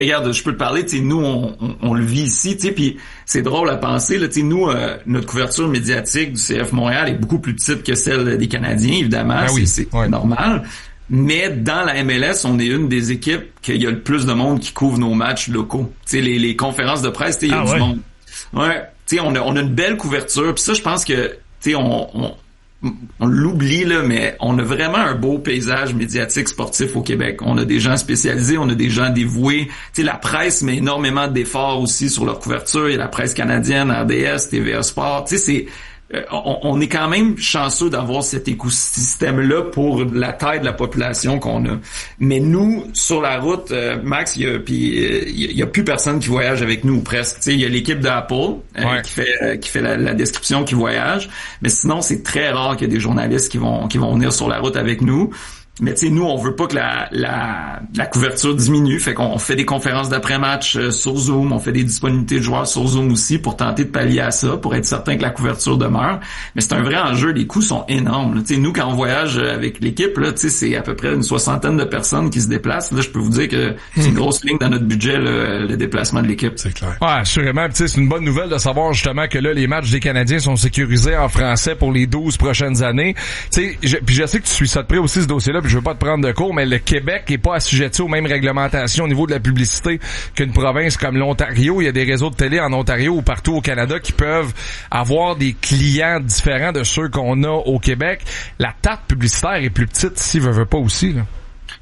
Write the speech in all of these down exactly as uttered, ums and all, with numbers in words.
Regarde, je peux te parler, tu sais, nous, on, on, on le vit ici, tu sais, puis c'est drôle à penser, là, tu sais, nous, euh, notre couverture médiatique du C F Montréal est beaucoup plus petite que celle des Canadiens, évidemment, ben oui, c'est, c'est ouais. normal. Mais dans la M L S, on est une des équipes qu'il y a le plus de monde qui couvre nos matchs locaux. Tu sais, les, les conférences de presse, tu sais, il y a ah, du ouais. monde. Ouais, tu sais, on a, on a une belle couverture, puis ça, je pense que, tu sais, on... on on l'oublie, là, mais on a vraiment un beau paysage médiatique sportif au Québec. On a des gens spécialisés, on a des gens dévoués. Tu sais, la presse met énormément d'efforts aussi sur leur couverture. Il y a la presse canadienne, R D S, T V A Sport. Tu sais, c'est... On, on est quand même chanceux d'avoir cet écosystème-là pour la taille de la population qu'on a. Mais nous, sur la route, euh, Max, il y a, puis il y a plus personne qui voyage avec nous presque. Tu sais, il y a l'équipe d'Apple euh, ouais. qui fait euh, qui fait la, la description qui voyage, mais sinon c'est très rare qu'il y ait des journalistes qui vont qui vont venir sur la route avec nous. Mais tu sais, nous, on veut pas que la, la, la couverture diminue. Fait qu'on fait des conférences d'après-match euh, sur Zoom. On fait des disponibilités de joueurs sur Zoom aussi pour tenter de pallier à ça, pour être certain que la couverture demeure. Mais c'est un vrai enjeu. Les coûts sont énormes. Tu sais, nous, quand on voyage avec l'équipe, là, tu sais, c'est à peu près une soixantaine de personnes qui se déplacent. Là, je peux vous dire que c'est une grosse ligne dans notre budget, là, le déplacement de l'équipe. C'est clair. Ouais, assurément. Tu sais, c'est une bonne nouvelle de savoir justement que là, les matchs des Canadiens sont sécurisés en français pour les douze prochaines années. Tu sais, je, puis je sais que tu suis ça de près aussi, ce dossier-là, puis je veux pas te prendre de cours, mais le Québec est pas assujetti aux mêmes réglementations au niveau de la publicité qu'une province comme l'Ontario. Il y a des réseaux de télé en Ontario ou partout au Canada qui peuvent avoir des clients différents de ceux qu'on a au Québec. La tarte publicitaire est plus petite ici, veut, veut pas aussi, là.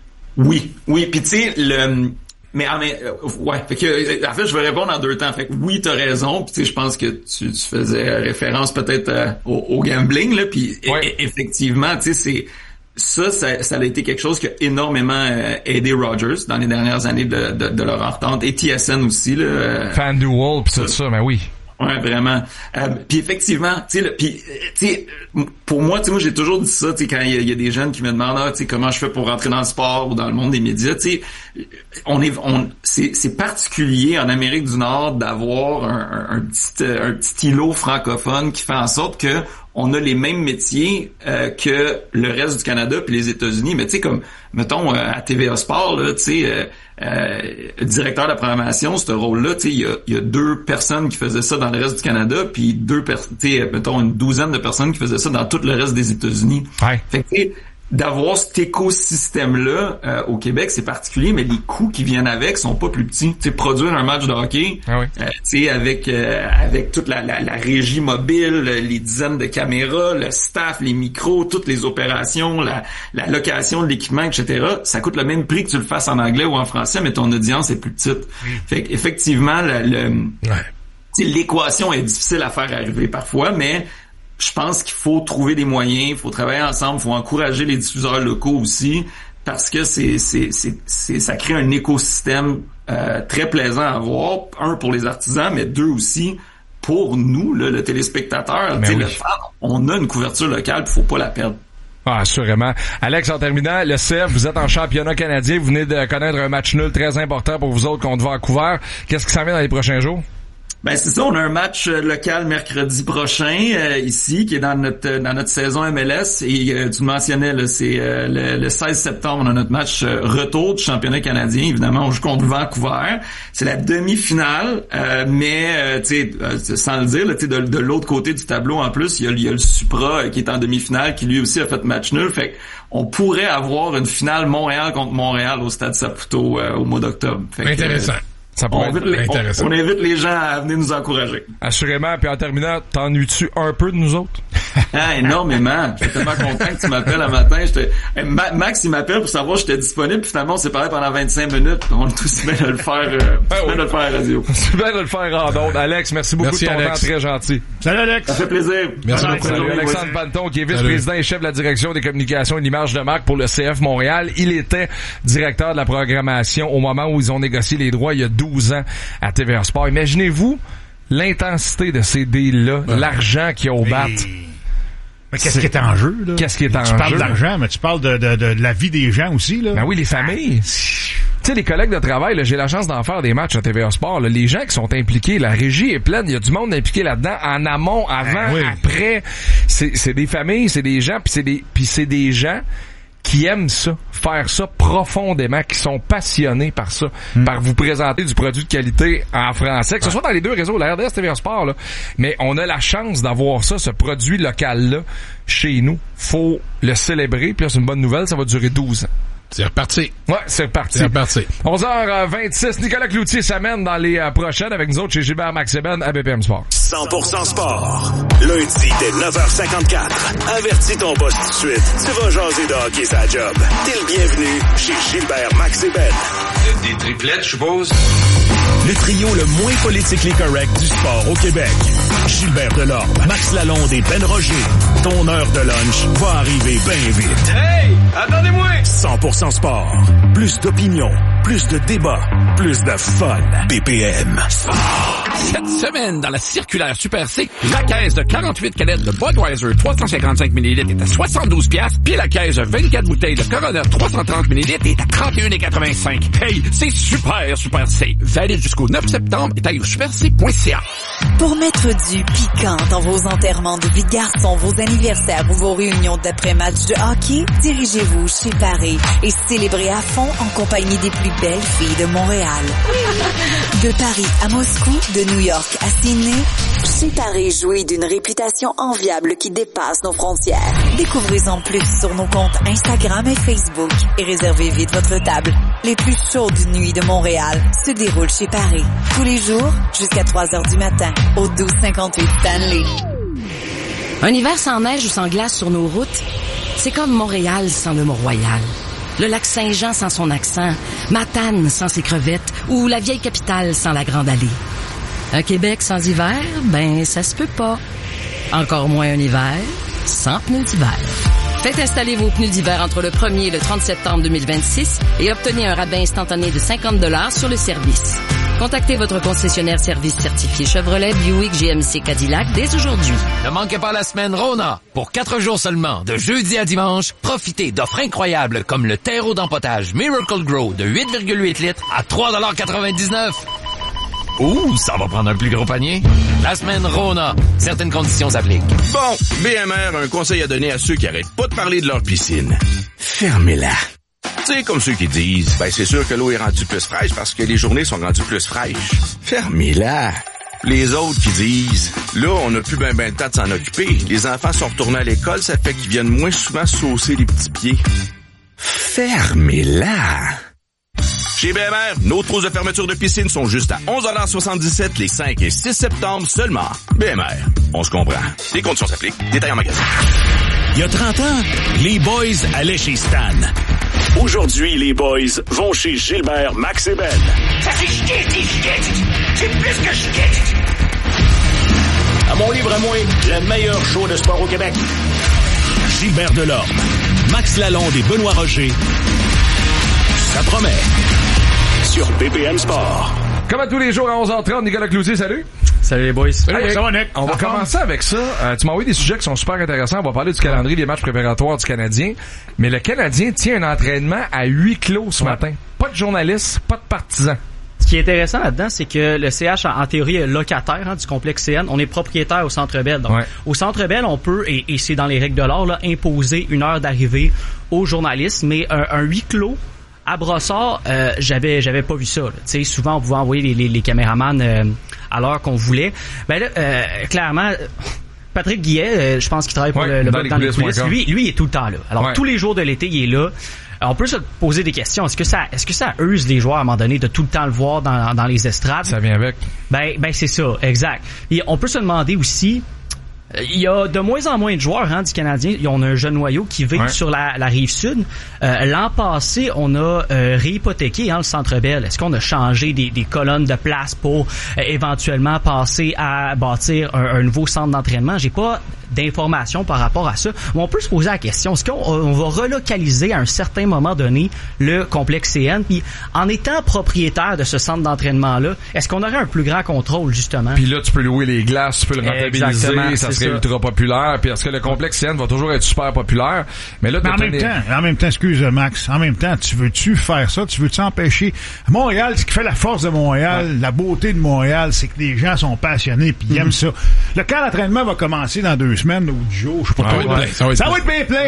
Oui, oui, puis tu sais, le... Mais, ah, mais euh, ouais, fait que en fait je vais répondre en deux temps. Fait que oui, t'as raison. Puis tu sais, je pense que tu, tu faisais référence peut-être euh, au, au gambling là. Puis ouais. e- effectivement, tu sais, c'est ça, ça, ça a été quelque chose qui a énormément euh, aidé Rogers dans les dernières années de, de, de leur entente. Et T S N aussi là. Euh, FanDuel pis tout ça, mais oui. Ouais, vraiment. Euh, puis effectivement, tu sais, puis tu sais, pour moi, tu sais, moi j'ai toujours dit ça, tu sais, quand il y, y a des jeunes qui me demandent, ah, tu sais, comment je fais pour rentrer dans le sport ou dans le monde des médias, tu sais, on est, on, c'est, c'est particulier en Amérique du Nord d'avoir un, un, un petit, un petit îlot francophone qui fait en sorte que on a les mêmes métiers euh, que le reste du Canada puis les États-Unis. Mais tu sais, comme, mettons, euh, à T V A Sport, là, tu sais, euh, euh, directeur de la programmation, ce rôle-là, tu sais, il y a, y a deux personnes qui faisaient ça dans le reste du Canada, puis deux personnes, tu sais, mettons, une douzaine de personnes qui faisaient ça dans tout le reste des États-Unis. Ouais. Fait que, tu sais, d'avoir cet écosystème-là euh, au Québec, c'est particulier, mais les coûts qui viennent avec sont pas plus petits. Tu sais, produire un match de hockey, ah oui. euh, tu sais, avec euh, avec toute la, la, la régie mobile, les dizaines de caméras, le staff, les micros, toutes les opérations, la, la location de l'équipement, et cetera. Ça coûte le même prix que tu le fasses en anglais ou en français, mais ton audience est plus petite. Mm. Fait qu'effectivement, le, le ouais. tu sais, l'équation est difficile à faire arriver parfois, mais je pense qu'il faut trouver des moyens, il faut travailler ensemble, il faut encourager les diffuseurs locaux aussi, parce que c'est, c'est, c'est, c'est ça crée un écosystème euh, très plaisant à voir. Un, pour les artisans, mais deux aussi pour nous, là, le téléspectateur. Oui. Le fan, on a une couverture locale, il faut pas la perdre. Ah, assurément. Alex, en terminant, le C F, vous êtes en championnat canadien, vous venez de connaître un match nul très important pour vous autres contre Vancouver. Qu'est-ce qui s'en vient dans les prochains jours? Ben c'est ça, on a un match local mercredi prochain euh, ici qui est dans notre dans notre saison M L S et euh, tu le mentionnais là, c'est euh, le, le seize septembre, on a notre match euh, retour du championnat canadien. Évidemment, on joue contre Vancouver. C'est la demi-finale, euh, mais euh, tu sais euh, sans le dire, tu sais de, de l'autre côté du tableau en plus, il y a, il y a le Supra euh, qui est en demi-finale qui lui aussi a fait match nul. Fait on pourrait avoir une finale Montréal contre Montréal au Stade Saputo euh, au mois d'octobre. Fait intéressant. Que, euh, Ça pourrait on, être les, intéressant. On, on invite les gens à venir nous encourager. Assurément. Puis en terminant, t'ennuies-tu un peu de nous autres? Ah, énormément. Je suis tellement content que tu m'appelles un matin. J'étais... Max, il m'appelle pour savoir si j'étais disponible. Puis finalement, on s'est parlé pendant vingt-cinq minutes. On est tous bien de le faire, euh, ah, oui. de le faire à la radio. C'est bien de le faire en ondes. Alex, merci beaucoup merci, de ton Alex. temps. Très gentil. Salut, Alex. Ça fait plaisir. Merci beaucoup. Salut, Alexandre Panton, qui est vice-président et chef de la direction des communications et de l'image de marque pour le C F Montréal. Il était directeur de la programmation au moment où ils ont négocié les droits il y a douze ans à T V A Sport. Imaginez-vous l'intensité de ces deals-là, ben, l'argent qu'il y a au bat. Mais qu'est-ce c'est... qui est en jeu, là? Qu'est-ce qui est en tu jeu? Tu parles d'argent, mais tu parles de, de, de, de la vie des gens aussi, là. Ben oui, les familles. Tu sais, les collègues de travail, là, j'ai la chance d'en faire des matchs à T V A Sport, là, les gens qui sont impliqués, la régie est pleine, il y a du monde impliqué là-dedans, en amont, avant, ben oui. après. C'est, c'est des familles, c'est des gens, puis c'est des, puis c'est des gens qui aiment ça, faire ça profondément, qui sont passionnés par ça, mm. par vous présenter du produit de qualité en français, que ce soit dans les deux réseaux, la R D S, T V A Sport, là. Mais on a la chance d'avoir ça, ce produit local-là, chez nous. Faut le célébrer, puis là, c'est une bonne nouvelle, ça va durer douze ans. C'est reparti. Ouais, c'est reparti. C'est reparti. onze heures vingt-six, Nicolas Cloutier s'amène dans les euh, prochaines avec nous autres chez Gilbert Max-Eben à B P M Sport. cent pour cent sport. Lundi dès neuf heures cinquante-quatre. Avertis ton boss tout de suite. Tu vas jaser de hockey sa job. T'es le bienvenu chez Gilbert Max-Eben. Des triplettes, je suppose? Le trio le moins politically correct du sport au Québec. Gilbert Delorme, Max Lalonde et Ben Roger. Ton heure de lunch va arriver bien vite. Hey! Attendez-moi! cent pour cent sport. Plus d'opinion, plus de débats, plus de fun. B P M Sport. Cette semaine, dans la circulaire Super C, la caisse de quarante-huit canettes de Budweiser trois cent cinquante-cinq millilitres est à soixante-douze piastres, puis la caisse de vingt-quatre bouteilles de Corona trois cent trente millilitres est à trente et un quatre-vingt-cinq. Hey, c'est super, Super C. Valide jusqu'au neuf septembre et taille au super c point c a. Pour mettre du piquant dans vos enterrements de vie de garçon, vos anniversaires ou vos réunions d'après-match de hockey, dirigez-vous chez Paris et célébrez à fond en compagnie des plus belles filles de Montréal. De Paris à Moscou, de New York à Sydney, chez Paris jouit d'une réputation enviable qui dépasse nos frontières. Découvrez-en plus sur nos comptes Instagram et Facebook et réservez vite votre table. Les plus chaudes nuits de Montréal se déroulent chez Paris. Tous les jours, jusqu'à trois heures du matin, au douze cinquante-huit Stanley. Un hiver sans neige ou sans glace sur nos routes, c'est comme Montréal sans le Mont-Royal. Le lac Saint-Jean sans son accent, Matane sans ses crevettes ou la vieille capitale sans la Grande Allée. Un Québec sans hiver, ben ça se peut pas. Encore moins un hiver sans pneus d'hiver. Faites installer vos pneus d'hiver entre le premier et le trente septembre deux mille vingt-six et obtenez un rabais instantané de cinquante dollars sur le service. Contactez votre concessionnaire service certifié Chevrolet, Buick, G M C, Cadillac dès aujourd'hui. Ne manquez pas la semaine Rona. Pour quatre jours seulement, de jeudi à dimanche, profitez d'offres incroyables comme le terreau d'empotage Miracle Grow de huit virgule huit litres à trois dollars quatre-vingt-dix-neuf. Ouh, ça va prendre un plus gros panier. La semaine Rona. Certaines conditions s'appliquent. Bon, B M R a un conseil à donner à ceux qui arrêtent pas de parler de leur piscine. Fermez-la. Tu sais, comme ceux qui disent, ben c'est sûr que l'eau est rendue plus fraîche parce que les journées sont rendues plus fraîches. Fermez-la. Les autres qui disent, là, on n'a plus ben ben le temps de s'en occuper. Les enfants sont retournés à l'école, ça fait qu'ils viennent moins souvent saucer les petits pieds. Fermez-la. Chez B M R, nos trousses de fermeture de piscine sont juste à onze dollars soixante-dix-sept les cinq et six septembre seulement. B M R, on se comprend. Les conditions s'appliquent. Détails en magasin. Il y a trente ans, les boys allaient chez Stan. Aujourd'hui, les boys vont chez Gilbert Max-Eben. Ça fait chier, c'est chier. C'est plus que chier. À mon livre à moi, le meilleur show de sport au Québec. Gilbert Delorme, Max Lalonde et Benoît Roger. Ça promet. Sur B P M Sport. Comme à tous les jours à onze heures trente, Nicolas Cloutier, salut. Salut les boys. Salut, hey, ça va, Nick? On va commencer avec ça. Euh, tu m'as envoyé des sujets qui sont super intéressants. On va parler du calendrier des matchs préparatoires du Canadien. Mais le Canadien tient un entraînement à huis clos ce ouais. matin. Pas de journalistes, pas de partisans. Ce qui est intéressant là-dedans, c'est que le C H, en, en théorie, est locataire hein, du complexe C N. On est propriétaire au Centre Bell. Donc, ouais. au Centre Bell, on peut, et, et c'est dans les règles de l'art, là, imposer une heure d'arrivée aux journalistes. Mais un, un huis clos à Brossard, euh, j'avais j'avais pas vu ça. Tu sais, souvent on pouvait envoyer les, les, les caméramans euh, à l'heure qu'on voulait. Ben là, euh, clairement, Patrick Guillet, euh, je pense qu'il travaille pour ouais, le, le dans, les, dans coulisses, les coulisses. Lui, lui, il est tout le temps là. Alors ouais. tous les jours de l'été, il est là. Alors, on peut se poser des questions. Est-ce que ça, est-ce que ça use les joueurs à un moment donné de tout le temps le voir dans, dans les estrades? Ça vient avec. Ben, ben c'est ça, exact. Et on peut se demander aussi. Il y a de moins en moins de joueurs hein, du Canadien. On a un jeune noyau qui vit ouais. sur la, la rive sud. Euh, l'an passé, on a euh, réhypothéqué hein, le Centre Bell. Est-ce qu'on a changé des, des colonnes de place pour euh, éventuellement passer à bâtir un, un nouveau centre d'entraînement? J'ai pas d'informations par rapport à ça. Mais on peut se poser la question, est-ce qu'on on va relocaliser à un certain moment donné le complexe C N? Puis en étant propriétaire de ce centre d'entraînement-là, est-ce qu'on aurait un plus grand contrôle, justement? Puis là, tu peux louer les glaces, tu peux le rentabiliser, ça serait ça. ultra populaire. Puis est-ce que le complexe C N va toujours être super populaire? Mais là, Mais en même des... temps, en même temps, excuse Max, en même temps, tu veux-tu faire ça? Tu veux-tu empêcher? Montréal, ce qui fait la force de Montréal, ouais. la beauté de Montréal, c'est que les gens sont passionnés puis ils mm-hmm. aiment ça. Le camp d'entraînement va commencer dans deux semaines ou dix jours, je sais pas ah, trop. Ouais, ça va être, ça va être bien plein. Ah, ouais.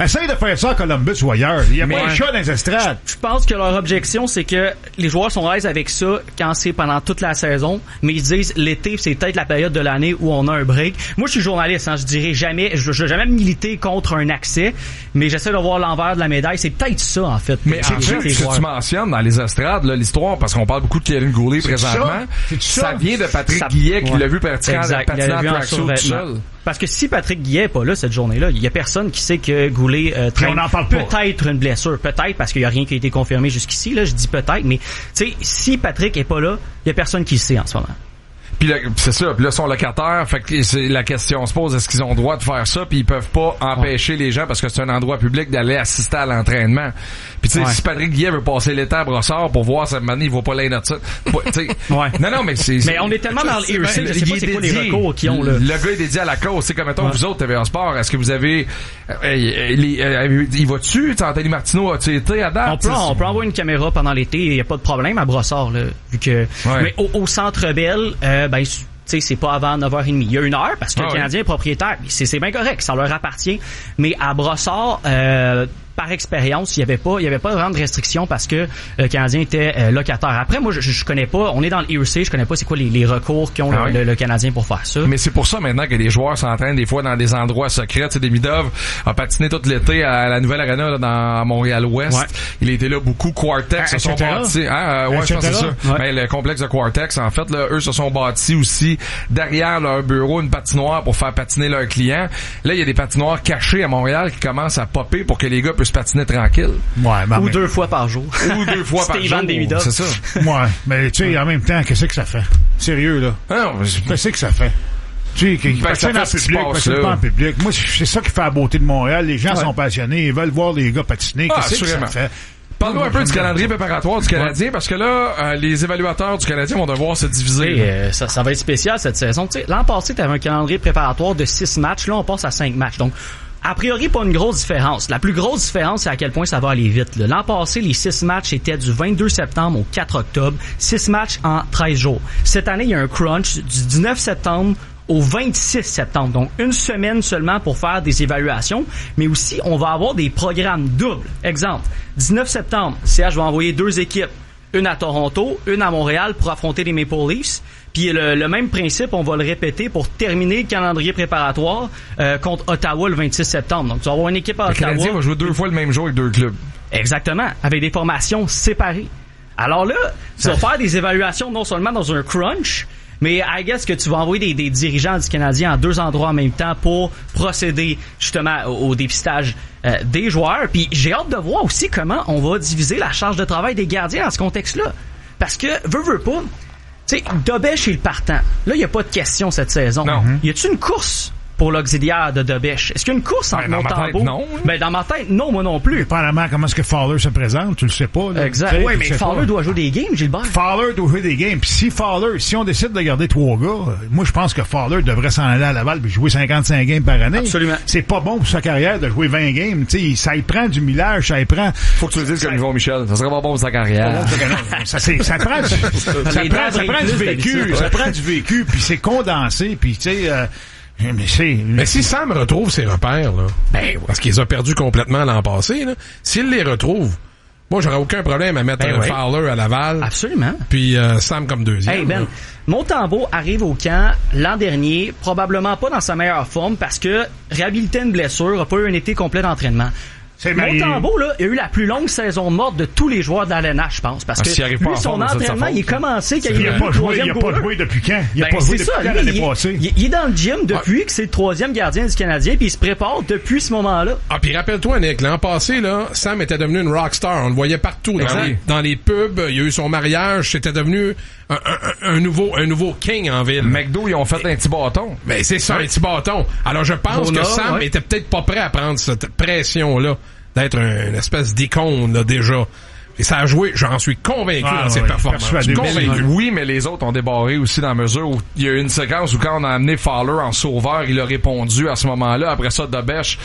Essaye de faire ça à Columbus ou ailleurs. Il y a Mais pas de ouais. chat dans les estrades. Je pense que leur objection, c'est que les joueurs sont à l'aise avec ça quand c'est pendant toute la saison, mais ils disent l'été, c'est peut-être la période de l'année où on a un break. Moi, je suis journaliste, hein, je dirais jamais, je je vais jamais militer contre un accès, mais j'essaie de voir l'envers de la médaille. C'est peut-être ça, en fait. Mais en fait, ce que tu mentionnes dans les estrades, là, l'histoire, parce qu'on parle beaucoup de Kevin Goulet présentement, ça? ça? ça vient de Patrick ça, Guillet qui ouais. l'a vu partir en patinant en tracksuit tout seul. Parce que si Patrick Guillet est pas là cette journée-là, il y a personne qui sait que Goulet euh, traîne peut-être une blessure, peut-être parce qu'il y a rien qui a été confirmé jusqu'ici. Là, je dis peut-être, mais tu sais, si Patrick est pas là, il y a personne qui le sait en ce moment. Puis là, c'est ça, puis là, sont locataires, fait que c'est, la question se pose, est-ce qu'ils ont le droit de faire ça, puis ils peuvent pas empêcher ouais. les gens, parce que c'est un endroit public, d'aller assister à l'entraînement. Puis tu sais, ouais. si Patrick Guillet veut passer l'été à Brossard pour voir cette année, il voit pas l'un ça. ouais. Non, non, mais c'est... Mais on est tellement dans le hearsay, je sais pas c'est quoi les recours qu'ils ont, là. Le gars est dédié à la cause, c'est comme, mettons, ouais. vous autres, T V A Sport, est-ce que vous avez... Euh, les, euh, il va-tu, Anthony Martineau, as-tu été à date? On peut, on peut envoyer une caméra pendant l'été, il y a pas de problème à Brossard, là, vu que... Ouais. Mais au, au Centre Bell, euh, ben... Tu sais, c'est pas avant neuf heures trente. Il y a une heure parce que ah, le Canadien ouais. est propriétaire. C'est, c'est bien correct, ça leur appartient. Mais à Brossard, euh, par expérience, il y avait pas, il y avait pas vraiment de restrictions parce que le Canadien était euh, locataire. Après, moi, je, je connais pas, on est dans le hearsay, je connais pas c'est quoi les, les recours qu'ont ah, le, oui. le, le Canadien pour faire ça. Mais c'est pour ça maintenant que les joueurs s'entraînent des fois dans des endroits secrets. Tu sais, Demidov a patiné tout l'été à la nouvelle arena là, dans Montréal-Ouest. Ouais. Il était là beaucoup. Quartex se sont bâtis. Hein, euh, ouais, je pense que c'est ça. Ouais. Ben, le complexe de Quartex, en fait, là, eux se sont bâtis aussi derrière leur bureau une patinoire pour faire patiner leurs clients. Là, il y a des patinoires cachées à Montréal qui commencent à popper pour que les gars puissent patiner tranquille. Ouais, ben, Ou mais... deux fois par jour. Ou deux fois par jour. C'est ça. Ouais, mais tu sais, en même temps, qu'est-ce que ça fait? Sérieux, là. Ah, non, qu'est-ce que ça fait? Tu sais, qu'il ben, patine en public, patine pas en public. Moi, c'est ça qui fait la beauté de Montréal. Les gens ouais. sont passionnés, ils veulent voir les gars patiner. Ah, qu'est-ce que ça fait? Parle-nous un peu du calendrier préparatoire du Canadien, parce que là, euh, les évaluateurs du Canadien vont devoir se diviser. Euh, ça, ça va être spécial cette saison. T'sais, l'an passé, tu avais un calendrier préparatoire de six matchs. Là, on passe à cinq matchs. Donc, a priori, pas une grosse différence. La plus grosse différence, c'est à quel point ça va aller vite. Là. L'an passé, les six matchs étaient du vingt-deux septembre au quatre octobre. Six matchs en treize jours. Cette année, il y a un crunch du dix-neuf septembre au vingt-six septembre. Donc, une semaine seulement pour faire des évaluations. Mais aussi, on va avoir des programmes doubles. Exemple, dix-neuf septembre, C H va envoyer deux équipes. Une à Toronto, une à Montréal pour affronter les Maple Leafs. Puis le, le même principe, on va le répéter pour terminer le calendrier préparatoire euh, contre Ottawa le vingt-six septembre. Donc, tu vas avoir une équipe à le Ottawa. Le Canadien va jouer deux fois le même jour avec deux clubs. Exactement, avec des formations séparées. Alors là, tu vas faire des évaluations non seulement dans un crunch, mais I guess que tu vas envoyer des, des dirigeants du Canadien en deux endroits en même temps pour procéder justement au, au dépistage euh, des joueurs. Puis j'ai hâte de voir aussi comment on va diviser la charge de travail des gardiens dans ce contexte-là. Parce que, veux, veux pas, tu sais, Dobèche est le partant. Là, il n'y a pas de question cette saison. Non. Y a-tu une course pour l'auxiliaire de Dobèche? Est-ce qu'il y a une course entre ben, Montembeault? Non. Ben, dans ma tête, non, moi non plus. Dépendamment comment est-ce que Fowler se présente, tu le sais pas. Là. Exact. Oui, mais Fowler pas. doit jouer des games, Gilbert. Fowler doit jouer des games. Puis si Fowler, si on décide de garder trois gars, moi, je pense que Fowler devrait s'en aller à Laval et jouer cinquante-cinq games par année. Absolument. C'est pas bon pour sa carrière de jouer vingt games. Tu sais, ça y prend du millage, ça y prend... Faut que tu le dises comme Yvon Michel. Ça serait pas bon pour sa carrière. ça, c'est, ça prend du, ça prend, ça prend du vécu. Ça prend du vécu, puis c'est condensé, puis tu sais... Euh, Mais, c'est... mais si Sam retrouve ses repères, là, ben, parce qu'il les a perdus complètement l'an passé, là, s'il les retrouve, moi, j'aurais aucun problème à mettre ben un oui. Fowler à Laval. Absolument. Puis euh, Sam comme deuxième. Hey Ben, là. Montembeault arrive au camp l'an dernier, probablement pas dans sa meilleure forme parce que réhabilité une blessure, a pas eu un été complet d'entraînement. Montembeault, là, il a eu la plus longue saison morte de tous les joueurs de l'A N H, je pense. Parce que lui, son entraînement, il est commencé quand il a pas joué. Il a pas joué depuis quand? Il a pas joué depuis quand l'année passée? Il est dans le gym depuis que c'est le troisième gardien du Canadien, puis il se prépare depuis ce moment-là. Ah, puis rappelle-toi, Nick, l'an passé, là, Sam était devenu une rockstar. On le voyait partout. Dans les, dans les pubs, il y a eu son mariage, c'était devenu un, un, un nouveau, un nouveau king en ville. McDo, ils ont fait un petit bâton. Ben, c'est ça, un petit bâton. Alors, je pense Rona, que Sam ouais. était peut-être pas prêt à prendre cette pression-là. D'être un, une espèce d'icône, là, déjà. Et ça a joué, j'en suis convaincu ah, dans ses ouais, performances. Convaincu. Oui, mais les autres ont débarré aussi dans la mesure où il y a eu une séquence où quand on a amené Fowler en sauveur, il a répondu à ce moment-là. Après ça, Dobèche,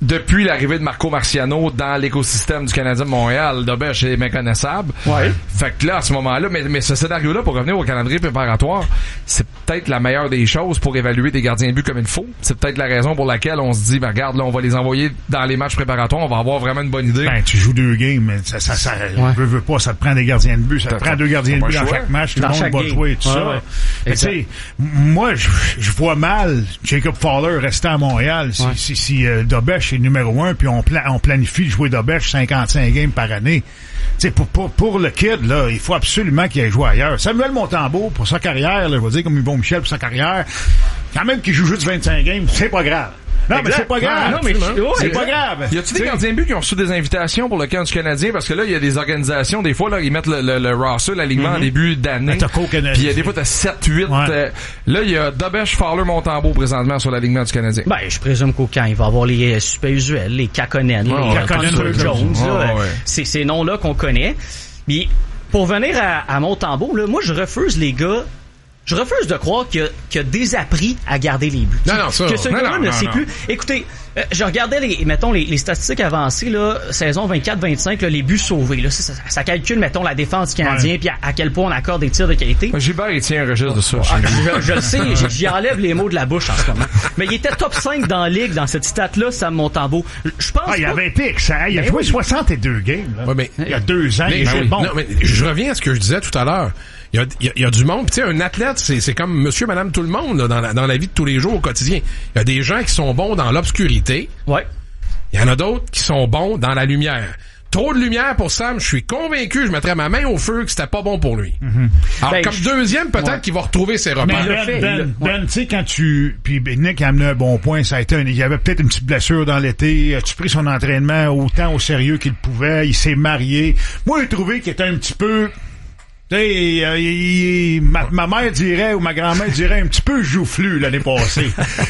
depuis l'arrivée de Marco Marciano dans l'écosystème du Canadien de Montréal, Dobèche est méconnaissable. Ouais. Fait que là, à ce moment-là, mais, mais ce scénario-là, pour revenir au calendrier préparatoire, c'est peut-être la meilleure des choses pour évaluer des gardiens de but comme il faut. C'est peut-être la raison pour laquelle on se dit, ben regarde, là, on va les envoyer dans les matchs préparatoires, on va avoir vraiment une bonne idée. Ben, tu joues deux games, mais ça, ça, ça, ouais. veux, veux pas, ça te prend des gardiens de but, ça te prend deux gardiens de but dans chaque match, tout le monde va game. jouer, tout ouais, ça. Ouais. Tu sais, moi, je, je vois mal Jacob Fowler rester à Montréal si, ouais. si, si euh, Dobèche est numéro un, puis on, pla- on planifie de jouer Dobèche cinquante-cinq games par année. Tu sais, pour, pour, pour le kid, là, il faut absolument qu'il aille jouer ailleurs. Samuel Montembeault, pour sa carrière, là, je vais dire comme Yvon Michel pour sa carrière, quand même qu'il joue juste vingt-cinq games, c'est pas grave. Non, exact. Mais c'est pas grave. Non, mais c'est ouais, pas grave. Y a-tu des gardiens de but qui ont reçu des invitations pour le camp du Canadien? Parce que là, il y a des organisations, des fois, là, ils mettent le, le, le roster, l'alignement mm-hmm. en début d'année. Puis il y a des fois, t'as sept, huit. Ouais. Euh, là, il y a Dobèche, Fowler, Montembeault présentement sur l'alignement du Canadien. Ben, je présume qu'au camp, il va y avoir les super usuels, les Kakonen, oh, les Kakonen Jones, oh, là. Ouais. C'est ces noms-là qu'on connaît. Mais pour venir à, à Montembeault, là, moi, je refuse, les gars, je refuse de croire qu'il y a, qu'il y a désappris à garder les buts. Non, non, ça. Que ce non, gars-là non, ne non, sait non. plus. Écoutez, euh, je regardais les, mettons, les, les statistiques avancées, là, saison vingt-quatre vingt-cinq, là, les buts sauvés, là, ça, ça, ça calcule, mettons, la défense du Canadien, ouais. puis à, à quel point on accorde des tirs de qualité. Gilbert, il tient un registre de ça. Ah, je, je le sais, j'y enlève les mots de la bouche en ce moment. Mais il était top cinq dans la ligue, dans cette stat-là, Sam Montembeault. Je pense ah, il pas... avait été excellent. Il a ben joué oui. soixante-deux games, là. Ouais, mais, il y a deux ans, mais, il ben était oui. bon. Non, mais je reviens à ce que je disais tout à l'heure. Il y a, il y a, il y a du monde. Tu sais, un athlète, c'est, c'est comme monsieur, madame, tout le monde, là, dans la, dans la vie de tous les jours, au quotidien. Il y a des gens qui sont bons dans l'obscurité. Ouais. Il y en a d'autres qui sont bons dans la lumière. Trop de lumière pour Sam, je suis convaincu, je mettrais ma main au feu que c'était pas bon pour lui. Mm-hmm. Alors, ben, comme je... deuxième, peut-être ouais. qu'il va retrouver ses repères. Mais Ben, ben, ben tu sais, quand tu... Puis Nick a amené un bon point, ça a été un... Il y avait peut-être une petite blessure dans l'été. As-tu pris son entraînement autant au sérieux qu'il pouvait? Il s'est marié. Moi, j'ai trouvé qu'il était un petit peu... Tu sais, euh, il, il, ma, ma mère dirait, ou ma grand-mère dirait un petit peu joufflu l'année passée.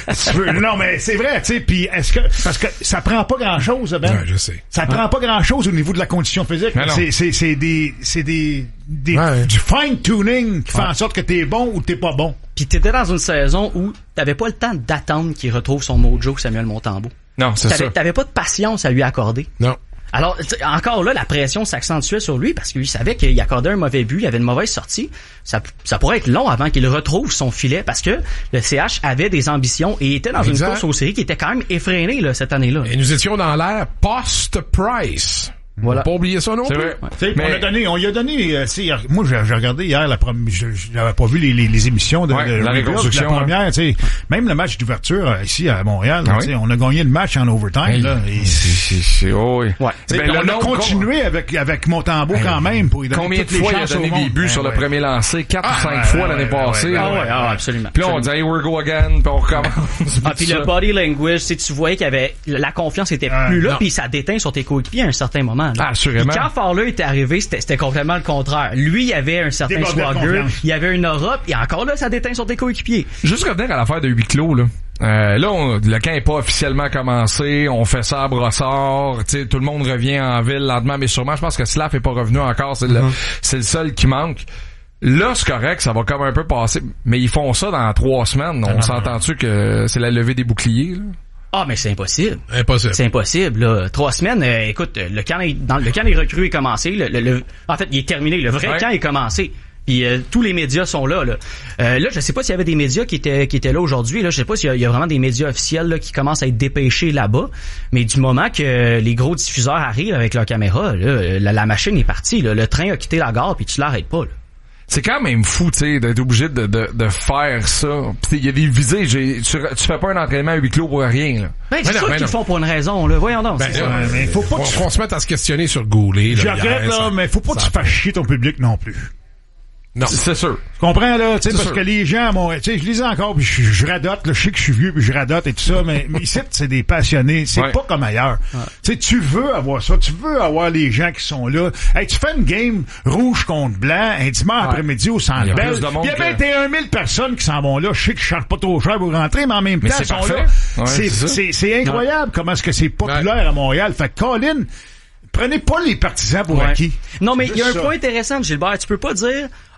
Non, mais c'est vrai, tu sais, puis est-ce que... Parce que ça prend pas grand-chose, Ben. Ouais, je sais. Ça prend pas grand-chose au niveau de la condition physique. C'est, c'est, c'est des... C'est des... des ouais. du fine-tuning qui ouais. fait en sorte que t'es bon ou t'es pas bon. Puis t'étais dans une saison où t'avais pas le temps d'attendre qu'il retrouve son mojo, Samuel Montembeault. Non, c'est t'avais, ça. T'avais pas de patience à lui accorder. Non. Alors, encore là, la pression s'accentuait sur lui parce qu'il savait qu'il accordait un mauvais but, il avait une mauvaise sortie. Ça, ça pourrait être long avant qu'il retrouve son filet parce que le C H avait des ambitions et était dans exact. Une course aux séries qui était quand même effrénée là, cette année-là. Et nous étions dans l'ère post-Price. Voilà. Pas oublier ça non c'est plus. Vrai. Ouais. Mais... On a donné, on lui a donné, euh, moi j'ai, j'ai regardé hier la première, je, je n'avais pas vu les, les, les émissions de, ouais, de la reconstruction. La première, tu sais, même le match d'ouverture euh, ici à Montréal, ah, oui. on a gagné le match en overtime. Hey, là, et c'est, c'est, c'est, oh, oui. Ouais. Ben, on a continué com... avec avec Montembeault hey, quand même pour lui donner combien de fois il a donné des buts ben, sur ouais. le premier lancé, quatre ou cinq fois l'année passée. Ah ouais, absolument. Puis là on dit here we go again, puis on recommence. Ah puis le body language, tu voyais qu'il y avait la confiance était plus là, puis ça déteint sur tes coéquipiers à un certain moment. Assurément. Quand Fowler était arrivé, c'était, c'était complètement le contraire. Lui, il avait un certain swagger, il avait une Europe, et encore là, ça déteint sur tes coéquipiers. Juste revenir à l'affaire de huis clos, là. Euh, là, on, le camp n'est pas officiellement commencé, on fait ça à Brossard, tu sais, tout le monde revient en ville lentement, mais sûrement, je pense que Slav est pas revenu encore, c'est, mm-hmm. le, c'est le seul qui manque. Là, c'est correct, ça va comme un peu passer, mais ils font ça dans trois semaines. On s'entend-tu que c'est la levée des boucliers, là? Ah, mais c'est impossible. Impossible. C'est impossible, là. Trois semaines, euh, écoute, le camp est, dans, le camp des recrues est commencé, le, le, le, en fait, il est terminé. Le vrai ouais. camp est commencé. Puis euh, tous les médias sont là, là. Euh, là, je sais pas s'il y avait des médias qui étaient qui étaient là aujourd'hui. Là, je sais pas s'il y a, il y a vraiment des médias officiels là, qui commencent à être dépêchés là-bas. Mais du moment que les gros diffuseurs arrivent avec leurs caméras, là, la, la machine est partie. Là. Le train a quitté la gare, puis tu l'arrêtes pas. Là. C'est quand même fou, tu sais, d'être obligé de, de, de faire ça. Il y a des visées, j'ai, tu, tu fais pas un entraînement à huis clos pour rien, là. Ben, c'est sûr qu'ils le font pour une raison, là. Voyons donc. Ben, c'est euh, ça. mais faut pas qu'on se mette à se questionner sur Goulet, là. Je regrette, là, mais faut pas que tu fasses chier ton public non plus. Non. C'est sûr. Tu comprends, là, tu sais, parce sûr. que les gens, bon, tu sais, je lisais encore, puis je, je radote, là, je sais que je suis vieux, puis je radote et tout ça, mais, mais ici, c'est des passionnés, c'est ouais. pas comme ailleurs. Ouais. Tu sais, tu veux avoir ça, tu veux avoir les gens qui sont là. Hey, tu fais une game rouge contre blanc, un dimanche ouais. après-midi au Centre Bell, il y a vingt et un mille personnes qui s'en vont là, je sais que je charge pas trop cher pour rentrer, mais en même mais temps, ils sont parfait. là. Ouais, c'est, c'est, c'est, c'est incroyable ouais. comment est-ce que c'est populaire ouais. à Montréal. Fait que Colin, prenez pas les partisans pour ouais. acquis. Non, mais il y a un ça. point intéressant, Gilbert, tu peux pas dire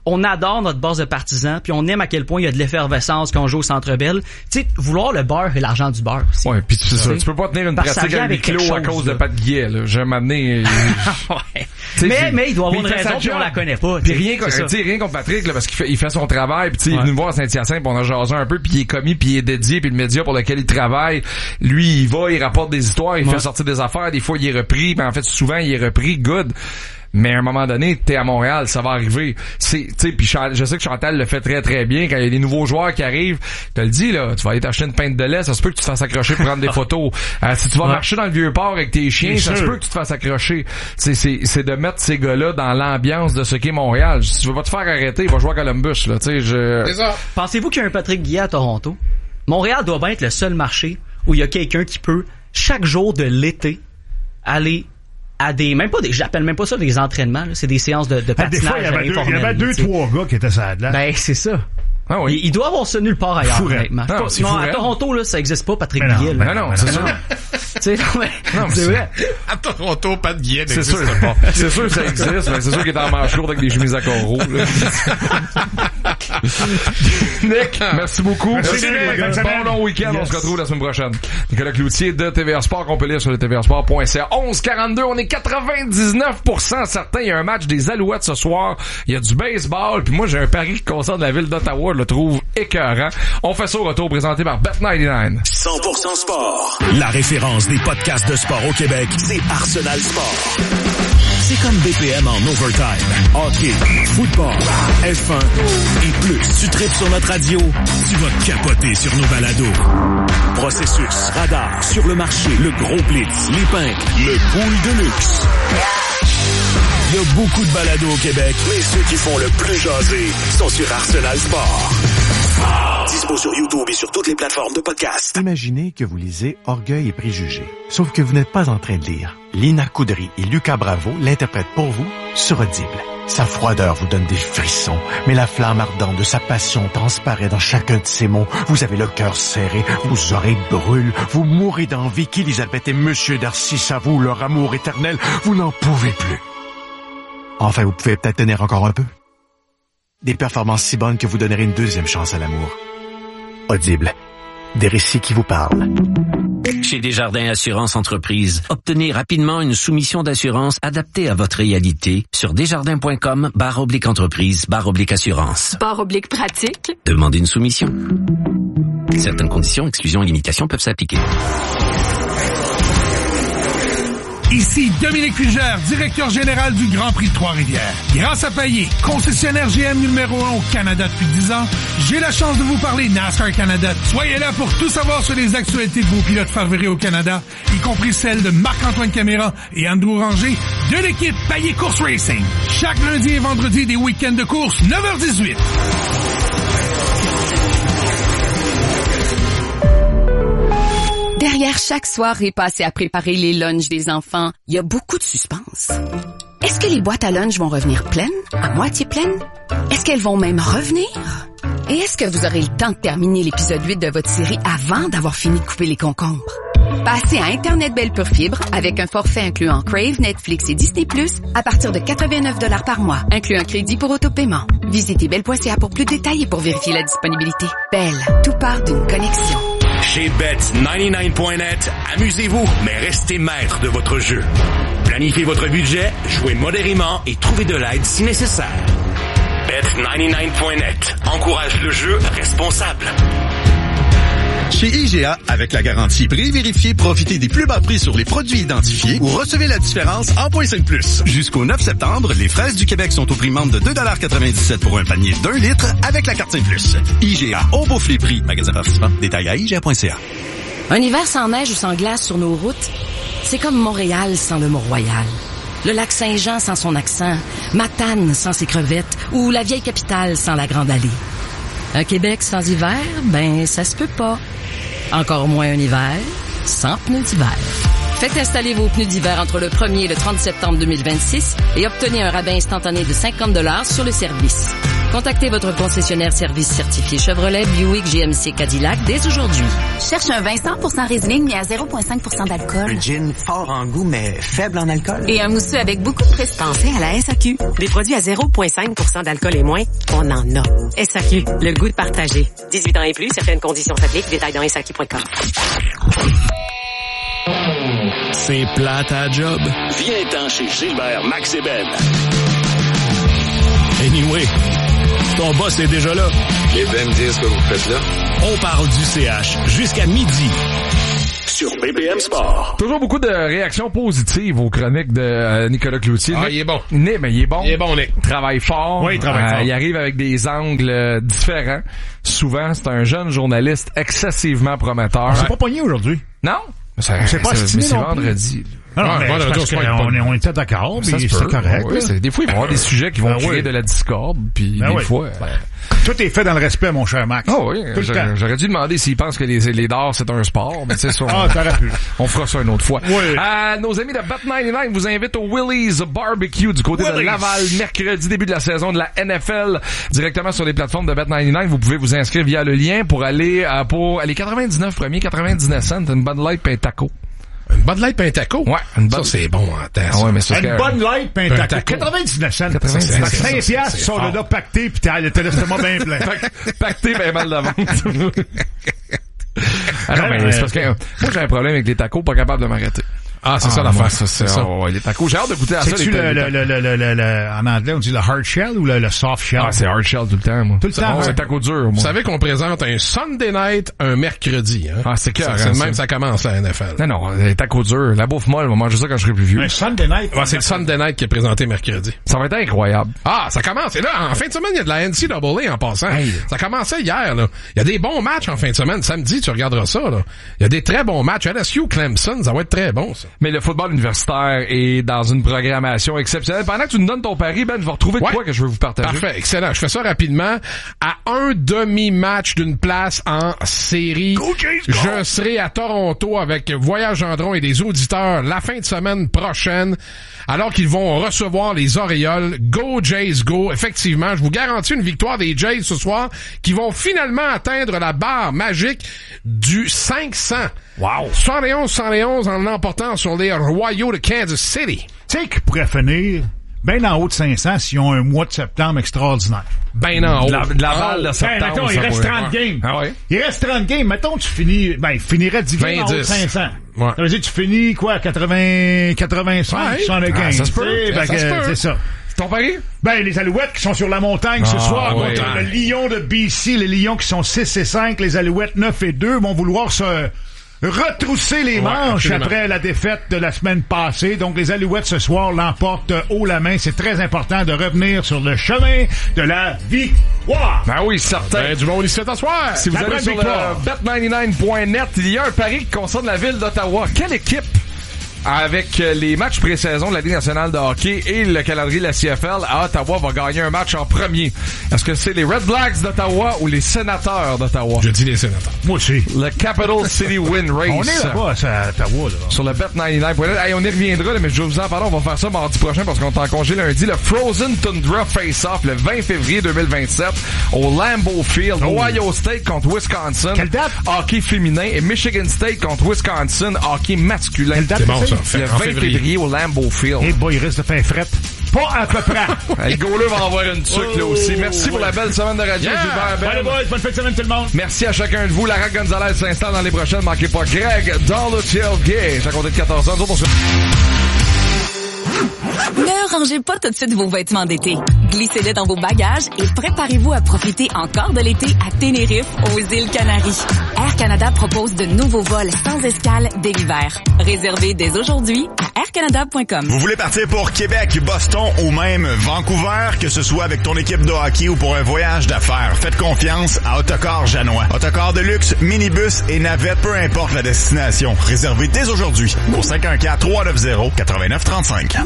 on adore notre base de partisans, puis on aime à quel point il y a de l'effervescence quand on joue au Centre Bell. Tu sais, vouloir le beurre et l'argent du beurre aussi. Ouais, puis c'est ça. Tu peux pas tenir une Parce pratique à huis clos à cause là. de Pat Guillet, là. J'ai m'amené. ouais. Mais, mais il doit avoir une raison, puis on la connaît pas. Puis rien, tu sais, rien contre Patrick, là, parce qu'il fait, il fait son travail, puis tu sais, il est venu me voir à Saint-Hyacinthe, puis on a jasé un peu, puis il est commis, puis il est dédié, puis le média pour lequel il travaille, lui, il va, il rapporte des histoires, il ouais. fait sortir des affaires, des fois il est repris, ben en fait souvent il est repris, good. Mais à un moment donné, t'es à Montréal, ça va arriver. C'est, tu sais, puis je sais que Chantal le fait très très bien quand il y a des nouveaux joueurs qui arrivent. Tu le dis là, tu vas aller t'acheter une pinte de lait, ça se peut que tu te fasses accrocher pour prendre des photos. Euh, si tu vas ouais. marcher dans le Vieux-Port avec tes chiens, ça se peut que tu te fasses accrocher. C'est, c'est, c'est de mettre ces gars-là dans l'ambiance de ce qu'est Montréal. Si tu veux pas te faire arrêter, va jouer à Columbus là. Tu sais, je. C'est ça. Pensez-vous qu'il y a un Patrick Guillet à Toronto? Montréal doit bien être le seul marché où il y a quelqu'un qui peut chaque jour de l'été aller à des, même pas des, j'appelle même pas ça des entraînements, là, c'est des séances de, de patinage. Des fois, il y avait deux, il y avait deux, trois gars qui étaient ça là. Ben, c'est ça. Ah oui. Il, il doit avoir ça nulle part ailleurs, Fouret. honnêtement. Non, pas, non à Toronto, là, ça existe pas, Patrick Guillet. Non, non, c'est sûr. Tu sais, non, mais, non, c'est vrai. À Toronto, pas de Guillet c'est sûr, pas. C'est sûr que ça existe, mais c'est sûr qu'il est en manche lourde avec des chemises à coraux, Nick, merci beaucoup. Merci, merci bon long week-end, yes. On se retrouve la semaine prochaine. Nicolas Cloutier de T V R Sport, qu'on peut lire sur le T V R Sport point C A. onze quarante-deux, on est quatre-vingt-dix-neuf pour cent certains. Il y a un match des Alouettes ce soir. Il y a du baseball. Puis moi, j'ai un pari qui concerne la ville d'Ottawa. Je le trouve écœurant. On fait ça au retour, présenté par Bet quatre-vingt-dix-neuf. cent pour cent sport. La référence des podcasts de sport au Québec, c'est Arsenal Sport. C'est comme B P M en overtime. Hockey, football, F un et plus. Tu tripes sur notre radio, tu vas capoter sur nos balados. Processus, radar, sur le marché, le gros blitz, les pinks, le pool de luxe. Il y a beaucoup de balados au Québec, mais ceux qui font le plus jaser sont sur Arsenal Sport. Dispo sur YouTube et sur toutes les plateformes de podcast. Imaginez que vous lisez Orgueil et préjugés. Sauf que vous n'êtes pas en train de lire. Lina Coudry et Lucas Bravo l'interprètent pour vous sur Audible. Sa froideur vous donne des frissons, mais la flamme ardente de sa passion transparaît dans chacun de ses mots. Vous avez le cœur serré, vos oreilles brûlent, vous mourrez d'envie qu'Élisabeth et Monsieur Darcy s'avouent leur amour éternel. Vous n'en pouvez plus. Enfin, vous pouvez peut-être tenir encore un peu. Des performances si bonnes que vous donnerez une deuxième chance à l'amour. Audible. Des récits qui vous parlent. Chez Desjardins Assurance Entreprise, obtenez rapidement une soumission d'assurance adaptée à votre réalité sur desjardins.com barre oblique entreprise barre oblique assurance. Barre oblique pratique. Demandez une soumission. Certaines conditions, exclusions et limitations peuvent s'appliquer. Ici Dominique Fugère, directeur général du Grand Prix de Trois-Rivières. Grâce à Payet, concessionnaire G M numéro un au Canada depuis dix ans, j'ai la chance de vous parler NASCAR Canada. Soyez là pour tout savoir sur les actualités de vos pilotes favoris au Canada, y compris celles de Marc-Antoine Caméra et Andrew Ranger de l'équipe Payet Course Racing. Chaque lundi et vendredi des week-ends de course, neuf heures dix-huit. Derrière chaque soirée passée à préparer les lunchs des enfants, il y a beaucoup de suspense. Est-ce que les boîtes à lunch vont revenir pleines, à moitié pleines? Est-ce qu'elles vont même revenir? Et est-ce que vous aurez le temps de terminer l'épisode huit de votre série avant d'avoir fini de couper les concombres? Passez à Internet Belle Pure Fibre avec un forfait incluant Crave, Netflix et Disney plus, à partir de quatre-vingt-neuf dollars par mois, inclut un crédit pour autopaiement. Visitez belle point c a pour plus de détails et pour vérifier la disponibilité. Belle, tout part d'une connexion. Chez Bet quatre-vingt-dix-neuf point net, amusez-vous, mais restez maître de votre jeu. Planifiez votre budget, jouez modérément et trouvez de l'aide si nécessaire. Bet quatre-vingt-dix-neuf point net encourage le jeu responsable. Chez I G A, avec la garantie prix vérifié, profitez des plus bas prix sur les produits identifiés ou recevez la différence en points cinq plus. Jusqu'au neuf septembre, les fraises du Québec sont au prix membre de deux dollars quatre-vingt-dix-sept pour un panier d'un litre avec la carte cinq plus. I G A, on bouffe les prix. Magasin participant, détail à I G A point C A. Un hiver sans neige ou sans glace sur nos routes, c'est comme Montréal sans le Mont-Royal. Le lac Saint-Jean sans son accent, Matane sans ses crevettes ou la vieille capitale sans la Grande Allée. Un Québec sans hiver, ben ça se peut pas. Encore moins un hiver sans pneus d'hiver. Faites installer vos pneus d'hiver entre le premier et le trente septembre deux mille vingt-six et obtenez un rabais instantané de cinquante dollars sur le service. Contactez votre concessionnaire service certifié Chevrolet, Buick, G M C, Cadillac dès aujourd'hui. Cherche un vin cent pour cent Riesling mais à zéro virgule cinq pour cent d'alcool. Un gin fort en goût mais faible en alcool. Et un mousseux avec beaucoup de prestige. Pensez à la S A Q. Des produits à zéro virgule cinq pour cent d'alcool et moins, on en a. S A Q, le goût de partager. dix-huit ans et plus, certaines conditions s'appliquent. Détails dans S A Q point com. C'est plate à job. Viens-t'en chez Gilbert, Max et Ben. Anyway, ton boss est déjà là. Et Ben me dire ce que vous faites là. On parle du C H jusqu'à midi. Sur B P M Sport. Toujours beaucoup de réactions positives aux chroniques de euh, Nicolas Cloutier. Ah, il est bon. Nick, mais il est bon. Il est bon, Nick. Travaille fort. Oui, il travaille euh, fort. Il arrive avec des angles euh, différents. Souvent, c'est un jeune journaliste excessivement prometteur. On s'est pas pogné aujourd'hui. Non? Ça, c'est pas c'est, mais c'est non vendredi. Non, non, ouais, mais c'est parce qu'on est, on était d'accord, mais c'est correct. Ouais, c'est, des fois, il va y avoir des sujets qui vont ben créer oui. de la discorde, puis ben des oui. fois... Ben, tout est fait dans le respect, mon cher Max. Ah oui, tout le j'aurais, temps. j'aurais dû demander s'ils pensent que les, les dards, c'est un sport, mais tu sais, ça, ah, t'aurais pu. On fera ça une autre fois. Oui. Euh, nos amis de Bet quatre-vingt-dix-neuf vous invitent au Willys Barbecue du côté Willys. de Laval, mercredi, début de la saison de la N F L, directement sur les plateformes de Bet quatre-vingt-dix-neuf. Vous pouvez vous inscrire via le lien pour aller euh, pour les quatre-vingt-dix-neuf premiers, quatre-vingt-dix-neuf cents, une Bud Light pain taco. Une Bud Light pain taco? Ouais, une bonne... Ça, c'est bon en temps. Ah ouais, mais c'est une Bud Light pain taco. quatre-vingt-dix-neuf cents. quatre-vingt-dix-neuf cents. cinq piastres, ils sont là, là, pactés, pis t'as l'estomac bien plein. Pacté, ben mal d'avance. Ah non, mais c'est parce que euh, moi, j'ai un problème avec les tacos, pas capable de m'arrêter. Ah, c'est ah, ça l'affaire. moi, ça, c'est, c'est ça. Oh, les tacos. J'ai hâte de goûter à ça. C'est-tu le, le, le, le, le, le, le, en anglais, on dit le hard shell ou le, le soft shell? Ah, c'est hard shell tout le temps, moi. Tout le temps. Oh, c'est taco dur, moi. Vous savez qu'on présente un Sunday night un mercredi, hein? Ah, c'est clair. C'est le même, ça commence, la N F L. Non, non, les tacos durs. La bouffe molle, on va manger ça quand je serai plus vieux. Un Sunday night? Ouais, c'est le Sunday night qui est présenté mercredi. Ça va être incroyable. Ah, ça commence. Et là, en fin de semaine, il y a de la N C double A en passant. Hey. Ça commençait hier, là. Il y a des bons matchs en fin de semaine. Samedi, tu regarderas ça, là. Il y a des très bons matchs. L S U, Clemson, ça va être très bon, ça. Mais le football universitaire est dans une programmation exceptionnelle. Pendant que tu nous donnes ton pari, Ben, je vais retrouver de ouais. quoi que je veux vous partager. Parfait, excellent. Je fais ça rapidement. À un demi-match d'une place en série, go Jays, go! Je serai à Toronto avec Voyage Gendron et des auditeurs la fin de semaine prochaine, alors qu'ils vont recevoir les Orioles. Go Jays, go! Effectivement, je vous garantis une victoire des Jays ce soir, qui vont finalement atteindre la barre magique du cinq cents. Wow! soixante et onze soixante et onze en l'emportant sur les Royaux de Kansas City. Tu sais qu'ils pourraient finir bien en haut de cinq cents s'ils ont un mois de septembre extraordinaire. Ben en haut. De la, de la balle de Ben, septembre. mettons, il reste trente games. Ah ouais? Il reste trente games. Mettons, tu finis, ben, il finirait dix games en haut de cinq cents. Ouais. Ça veut dire, tu finis, quoi, quatre-vingts, quatre-vingt-cinq, ouais. soixante-quinze. Ah, ça se peut. Ben, Ça que, se peut. c'est ça. Ton pari? Ben, les Alouettes qui sont sur la montagne Ah, ce soir ouais. contre le Lion de B C, les Lions qui sont six et cinq, les Alouettes neuf et deux vont vouloir se retrousser les Ouais, manches absolument. après la défaite de la semaine passée. Donc, les Alouettes ce soir l'emportent haut la main. C'est très important de revenir sur le chemin de la victoire. Ben oui, certain. Ben, du monde ici à soir. Si vous La allez bonne sur victoire. le bet quatre-vingt-dix-neuf point net, il y a un pari qui concerne la ville d'Ottawa. Quelle équipe, avec les matchs pré-saison de la Ligue nationale de hockey et le calendrier de la C F L, à Ottawa va gagner un match en premier? Est-ce que c'est les Red Blacks d'Ottawa ou les Sénateurs d'Ottawa? Je dis les Sénateurs. Moi aussi. Le Capital City Win Race. On est là-bas, c'est à Ottawa, là. Sur le bet quatre-vingt-dix-neuf point net. Hey, on y reviendra, là, mais je vais vous en parler. On va faire ça mardi prochain parce qu'on est en congé lundi. Le Frozen Tundra Face-Off le vingt février deux mille vingt-sept au Lambeau Field. Oh. Ohio State contre Wisconsin. Quelle date? Hockey féminin. Et Michigan State contre Wisconsin. Hockey masculin. Quelle date? C'est bon, ça. Le Fait, en vingt février. février au Lambeau Field. Eh boy, il risque de faire frette. Pas à peu près. Le goaler va avoir une tuque là aussi. Merci pour la belle semaine de radio. Yeah. Gilbert Ben. Allez, boys, bonne fin de semaine tout le monde. Merci à chacun de vous. Lara Gonzalez s'installe dans les prochaines. Manquez pas Greg dans le tailgate. À compter de quatorze ans. Nous autres, on se... Ne rangez pas tout de suite vos vêtements d'été. Glissez-les dans vos bagages et préparez-vous à profiter encore de l'été à Tenerife, aux îles Canaries. Air Canada propose de nouveaux vols sans escale dès l'hiver. Réservez dès aujourd'hui à air canada point com. Vous voulez partir pour Québec, Boston ou même Vancouver, que ce soit avec ton équipe de hockey ou pour un voyage d'affaires, faites confiance à Autocar Janois. Autocar de luxe, minibus et navette, peu importe la destination. Réservez dès aujourd'hui au cinq un quatre, trois neuf zéro, neuf neuf trois cinq.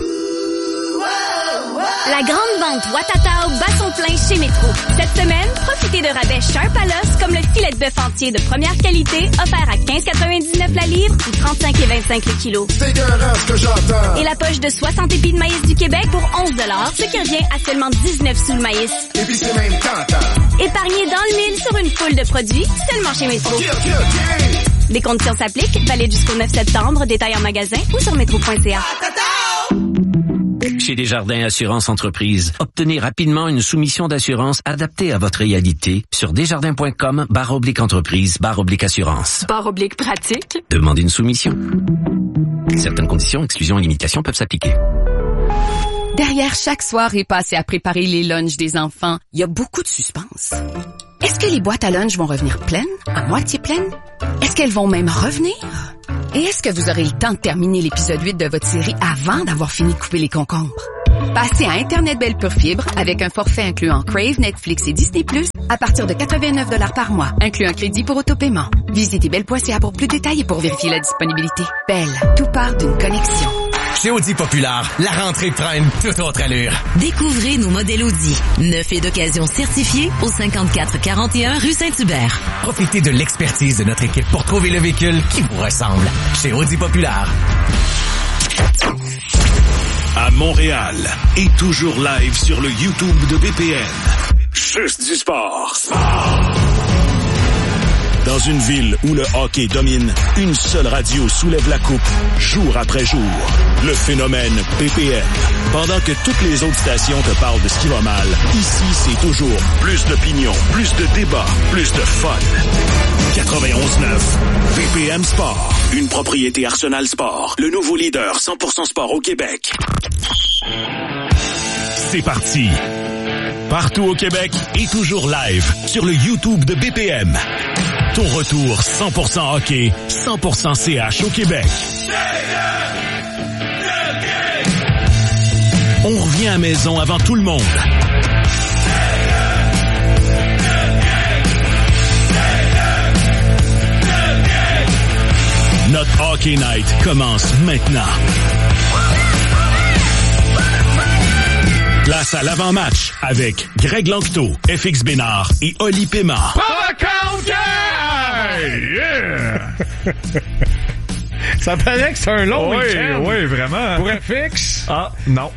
La grande vente Watatao bat son plein chez Métro. Cette semaine, profitez de rabais Sharp à l'os comme le filet filet de bœuf entier de première qualité, offert à quinze quatre-vingt-dix-neuf la livre ou trente-cinq vingt-cinq le kilo. C'est écœurant ce que j'entends. Et la poche de soixante épis de maïs du Québec pour onze dollars, ce qui revient à seulement dix-neuf sous le maïs. Et puis c'est même tentant. Épargnez dans le mille sur une foule de produits, seulement chez Métro. OK, OK, OK. Les conditions s'appliquent, valide jusqu'au neuf septembre, détail en magasin ou sur métro point c a. Chez Desjardins Assurance Entreprise, obtenez rapidement une soumission d'assurance adaptée à votre réalité sur desjardins.com barre oblique entreprise barre oblique assurance. Barre oblique pratique. Demandez une soumission. Certaines conditions, exclusions et limitations peuvent s'appliquer. Derrière chaque soirée passée à préparer les lunchs des enfants, il y a beaucoup de suspense. Est-ce que les boîtes à lunch vont revenir pleines, à moitié pleines? Est-ce qu'elles vont même revenir? Et est-ce que vous aurez le temps de terminer l'épisode huit de votre série avant d'avoir fini de couper les concombres? Passez à Internet Belle Pure Fibre avec un forfait incluant Crave, Netflix et Disney plus, à partir de quatre-vingt-neuf dollars par mois, inclus un crédit pour autopaiement. Visitez belle point c a pour plus de détails et pour vérifier la disponibilité. Belle, tout part d'une connexion. Chez Audi Populaire, la rentrée prend une toute autre allure. Découvrez nos modèles Audi, neufs et d'occasion certifiés au cinquante-quatre quarante et un rue Saint-Hubert. Profitez de l'expertise de notre équipe pour trouver le véhicule qui vous ressemble. Chez Audi Populaire. À Montréal et toujours live sur le YouTube de B P N. Juste du sport. Sport! Dans une ville où le hockey domine, une seule radio soulève la coupe, jour après jour. Le phénomène B P N. Pendant que toutes les autres stations te parlent de ce qui va mal, ici, c'est toujours plus d'opinion, plus de débats, plus de fun. quatre-vingt-onze neuf B P M Sport. Une propriété Arsenal Sport. Le nouveau leader cent pour cent sport au Québec. C'est parti. Partout au Québec et toujours live sur le YouTube de B P M. Ton retour cent pour cent hockey, cent pour cent C H au Québec. On revient à la maison avant tout le monde. Notre Hockey Night commence maintenant. Place à l'avant-match avec Greg Lanctot, F X Bénard et Oli Paiement. Yeah! Ça paraît que c'est un long oui, week-end. Oui, vraiment. Pour F X? Ah, non.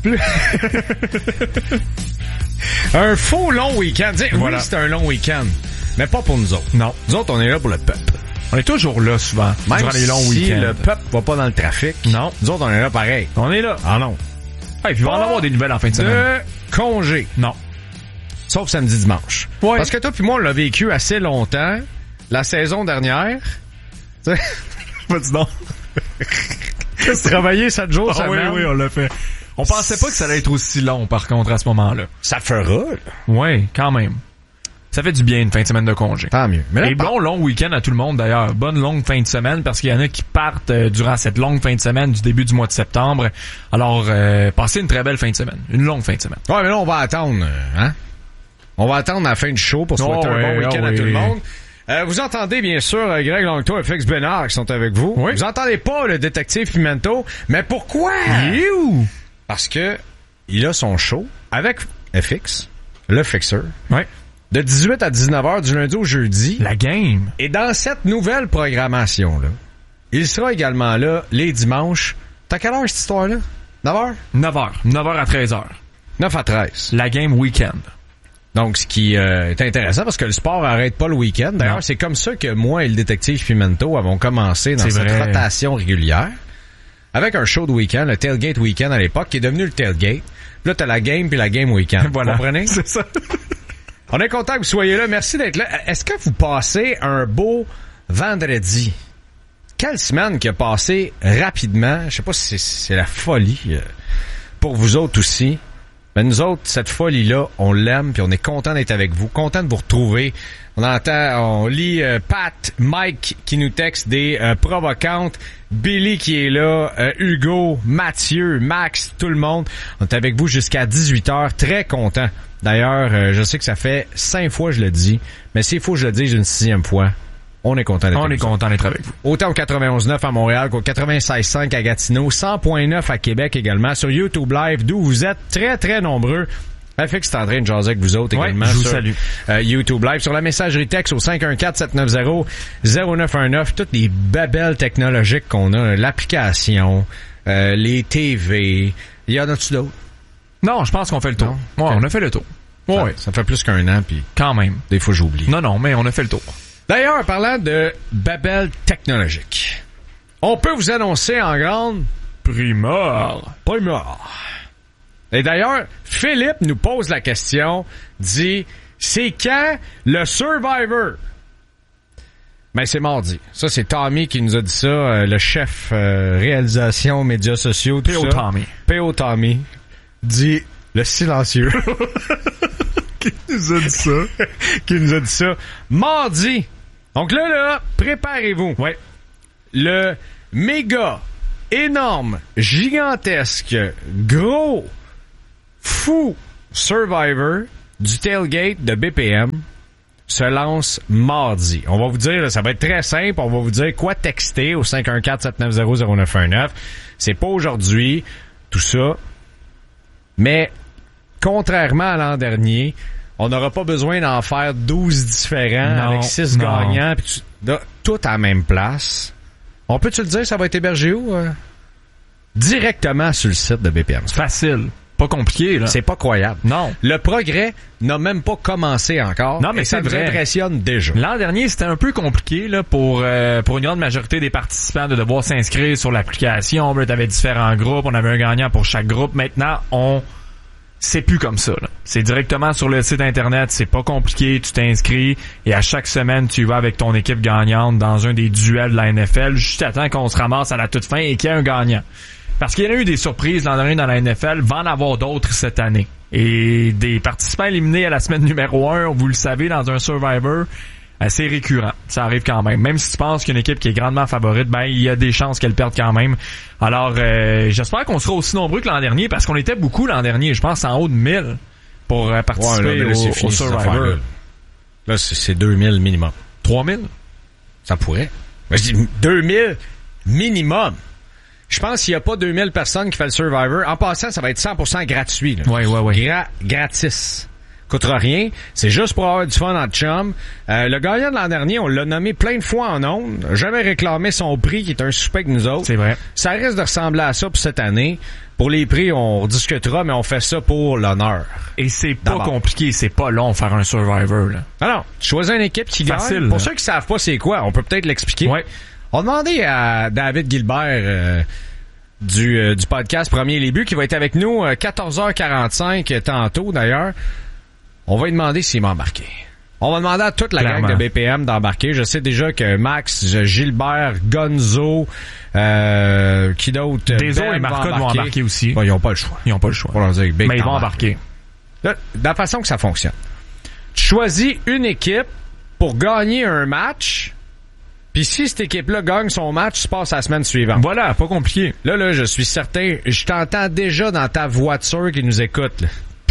Un faux long week-end. T'sais, voilà. Oui, c'est un long week-end, mais pas pour nous autres. Non. Nous autres, on est là pour le peuple. On est toujours là, souvent, même durant les longs si week-ends. Le peuple va pas dans le trafic. Non. Nous autres, on est là pareil. On est là. Ah non. Hey, puis il va en avoir des nouvelles en fin de semaine. De congé. Non. Sauf samedi, dimanche. Ouais. Parce que toi puis moi, on l'a vécu assez longtemps. La saison dernière. Tu sais, vas-y donc. Travailler sept jours ah, semaine. Oui, oui, on l'a fait. On pensait pas que ça allait être aussi long, par contre, à ce moment-là. Ça fera. Oui, quand même. Ça fait du bien une fin de semaine de congé. Tant mieux. Mais là, Et bon par... long week-end à tout le monde, d'ailleurs. Bonne longue fin de semaine, parce qu'il y en a qui partent euh, durant cette longue fin de semaine du début du mois de septembre. Alors, euh, passez une très belle fin de semaine. Une longue fin de semaine. Ouais, mais là, on va attendre, hein? On va attendre la fin du show pour souhaiter oh, un ouais, bon week-end oh, à oui. tout le monde. Euh, vous entendez bien sûr euh, Greg Lanctot et F X Bénard qui sont avec vous. Oui. Vous entendez pas le détective Pimento, mais pourquoi? You. Parce que il a son show avec F X, le Fixer. Ouais. De dix-huit à dix-neuf heures du lundi au jeudi. La game. Et dans cette nouvelle programmation-là, il sera également là les dimanches. T'as quelle heure cette histoire-là? neuf heures? neuf heures. neuf heures à treize heures. neuf à treize. La game week-end. Donc, ce qui euh, est intéressant, parce que le sport arrête pas le week-end. D'ailleurs, non. C'est comme ça que moi et le détective Pimento avons commencé dans c'est cette vrai. rotation régulière. Avec un show de week-end, le Tailgate Weekend à l'époque, qui est devenu le Tailgate. Puis là, t'as la game puis la game week-end. Voilà. Vous comprenez? C'est ça. On est content que vous soyez là. Merci d'être là. Est-ce que vous passez un beau vendredi? Quelle semaine qui a passé rapidement. Je sais pas si c'est, c'est la folie euh, pour vous autres aussi. Mais nous autres, cette folie-là, on l'aime puis on est content d'être avec vous. Content de vous retrouver. On entend, on lit euh, Pat, Mike qui nous texte des euh, provocantes. Billy qui est là, euh, Hugo, Mathieu, Max, tout le monde. On est avec vous jusqu'à dix-huit heures. Très content. D'ailleurs, euh, je sais que ça fait cinq fois que je le dis, mais s'il faut que je le dise une sixième fois, on est content d'être on avec est vous. content d'être avec vous. Autant au quatre-vingt-onze neuf à Montréal qu'au quatre-vingt-seize cinq à Gatineau, cent neuf à Québec également, sur YouTube Live, d'où vous êtes très, très nombreux F X est en train de jaser avec vous autres ouais, également je vous sur salue. Euh, YouTube Live, sur la messagerie texte au cinq un quatre sept neuf zéro zéro neuf un neuf. Toutes les babelles technologiques qu'on a, l'application, euh, les T V. Il y en a-tu d'autres? Non, je pense qu'on fait le tour. Non? Ouais, on a fait le tour. Ça, ouais. ça fait plus qu'un an, puis quand même. Des fois, j'oublie. Non, non, mais on a fait le tour. D'ailleurs, parlant de babelle technologique, on peut vous annoncer en grande primeur. Primeur. Et d'ailleurs, Philippe nous pose la question, dit, c'est quand le Survivor? Ben, c'est mardi. Ça, c'est Tommy qui nous a dit ça, euh, le chef euh, réalisation, médias sociaux, tout P O ça. Tommy. P O Tommy dit le silencieux. Qui nous a dit ça? Qui nous a dit ça. Mardi. Donc là, là, préparez-vous. Ouais. Le méga, énorme, gigantesque, gros, fou Survivor du tailgate de B P M se lance mardi. On va vous dire, là, ça va être très simple, on va vous dire quoi texter au cinq un quatre sept neuf zéro zéro neuf un neuf. C'est pas aujourd'hui, tout ça. Mais, contrairement à l'an dernier, on n'aura pas besoin d'en faire douze différents non, avec six non. gagnants, pis tu, là, tout à la même place. On peut-tu le dire, ça va être hébergé où? Euh? Directement sur le site de B P M. Facile. Pas compliqué, là. C'est pas croyable. Non. Le progrès n'a même pas commencé encore. Non, mais ça c'est nous vrai. impressionne déjà. L'an dernier, c'était un peu compliqué là pour euh, pour une grande majorité des participants de devoir s'inscrire sur l'application. Tu avais différents groupes, on avait un gagnant pour chaque groupe. Maintenant, on c'est plus comme ça. Là. C'est directement sur le site internet, c'est pas compliqué, tu t'inscris et à chaque semaine, tu vas avec ton équipe gagnante dans un des duels de la N F L, juste à temps qu'on se ramasse à la toute fin et qu'il y ait un gagnant. Parce qu'il y en a eu des surprises l'an dernier dans la N F L, va en avoir d'autres cette année. Et des participants éliminés à la semaine numéro un, vous le savez, dans un Survivor, assez récurrent. Ça arrive quand même. Même si tu penses qu'une équipe qui est grandement favorite, ben il y a des chances qu'elle perde quand même. Alors, euh, j'espère qu'on sera aussi nombreux que l'an dernier, parce qu'on était beaucoup l'an dernier. Je pense en haut de mille pour euh, participer ouais, là, là, au, fini, au Survivor. Là, là c'est, c'est deux mille minimum. trois mille? Ça pourrait. Ben, je dis deux mille minimum. Je pense qu'il n'y a pas deux mille personnes qui font le Survivor. En passant, ça va être cent pour cent gratuit. Là. Ouais, ouais, ouais. Gra- gratis. Coûtera rien. C'est juste pour avoir du fun en chum. Euh, le gagnant de l'an dernier, on l'a nommé plein de fois en ondes. Jamais réclamé son prix, qui est un souper que nous autres. C'est vrai. Ça risque de ressembler à ça pour cette année. Pour les prix, on discutera, mais on fait ça pour l'honneur. Et c'est pas D'abord. compliqué, c'est pas long faire un Survivor. Là. Alors, tu choisis une équipe qui Facile, gagne. là. Pour ceux qui savent pas c'est quoi, on peut peut-être l'expliquer. Ouais. On a demandé à David Gilbert euh, du, euh, du podcast Premier Les Buts, qui va être avec nous euh, quatorze heures quarante-cinq euh, tantôt d'ailleurs. On va lui demander s'il m'a embarqué. On va demander à toute la Clairement. gang de B P M d'embarquer. Je sais déjà que Max, Gilbert, Gonzo, euh, qui d'autre? Deso Ben et Marcotte vont embarquer aussi. Ouais, ils n'ont pas le choix. Ils ont pas le choix. Pour leur dire, Big Mais ils vont t'embarques. embarquer. Là, de la façon que ça fonctionne. Tu choisis une équipe pour gagner un match. Puis si cette équipe-là gagne son match, tu passes à la semaine suivante. Voilà, pas compliqué. Là, là, je suis certain, je t'entends déjà dans ta voiture qui nous écoute. Là.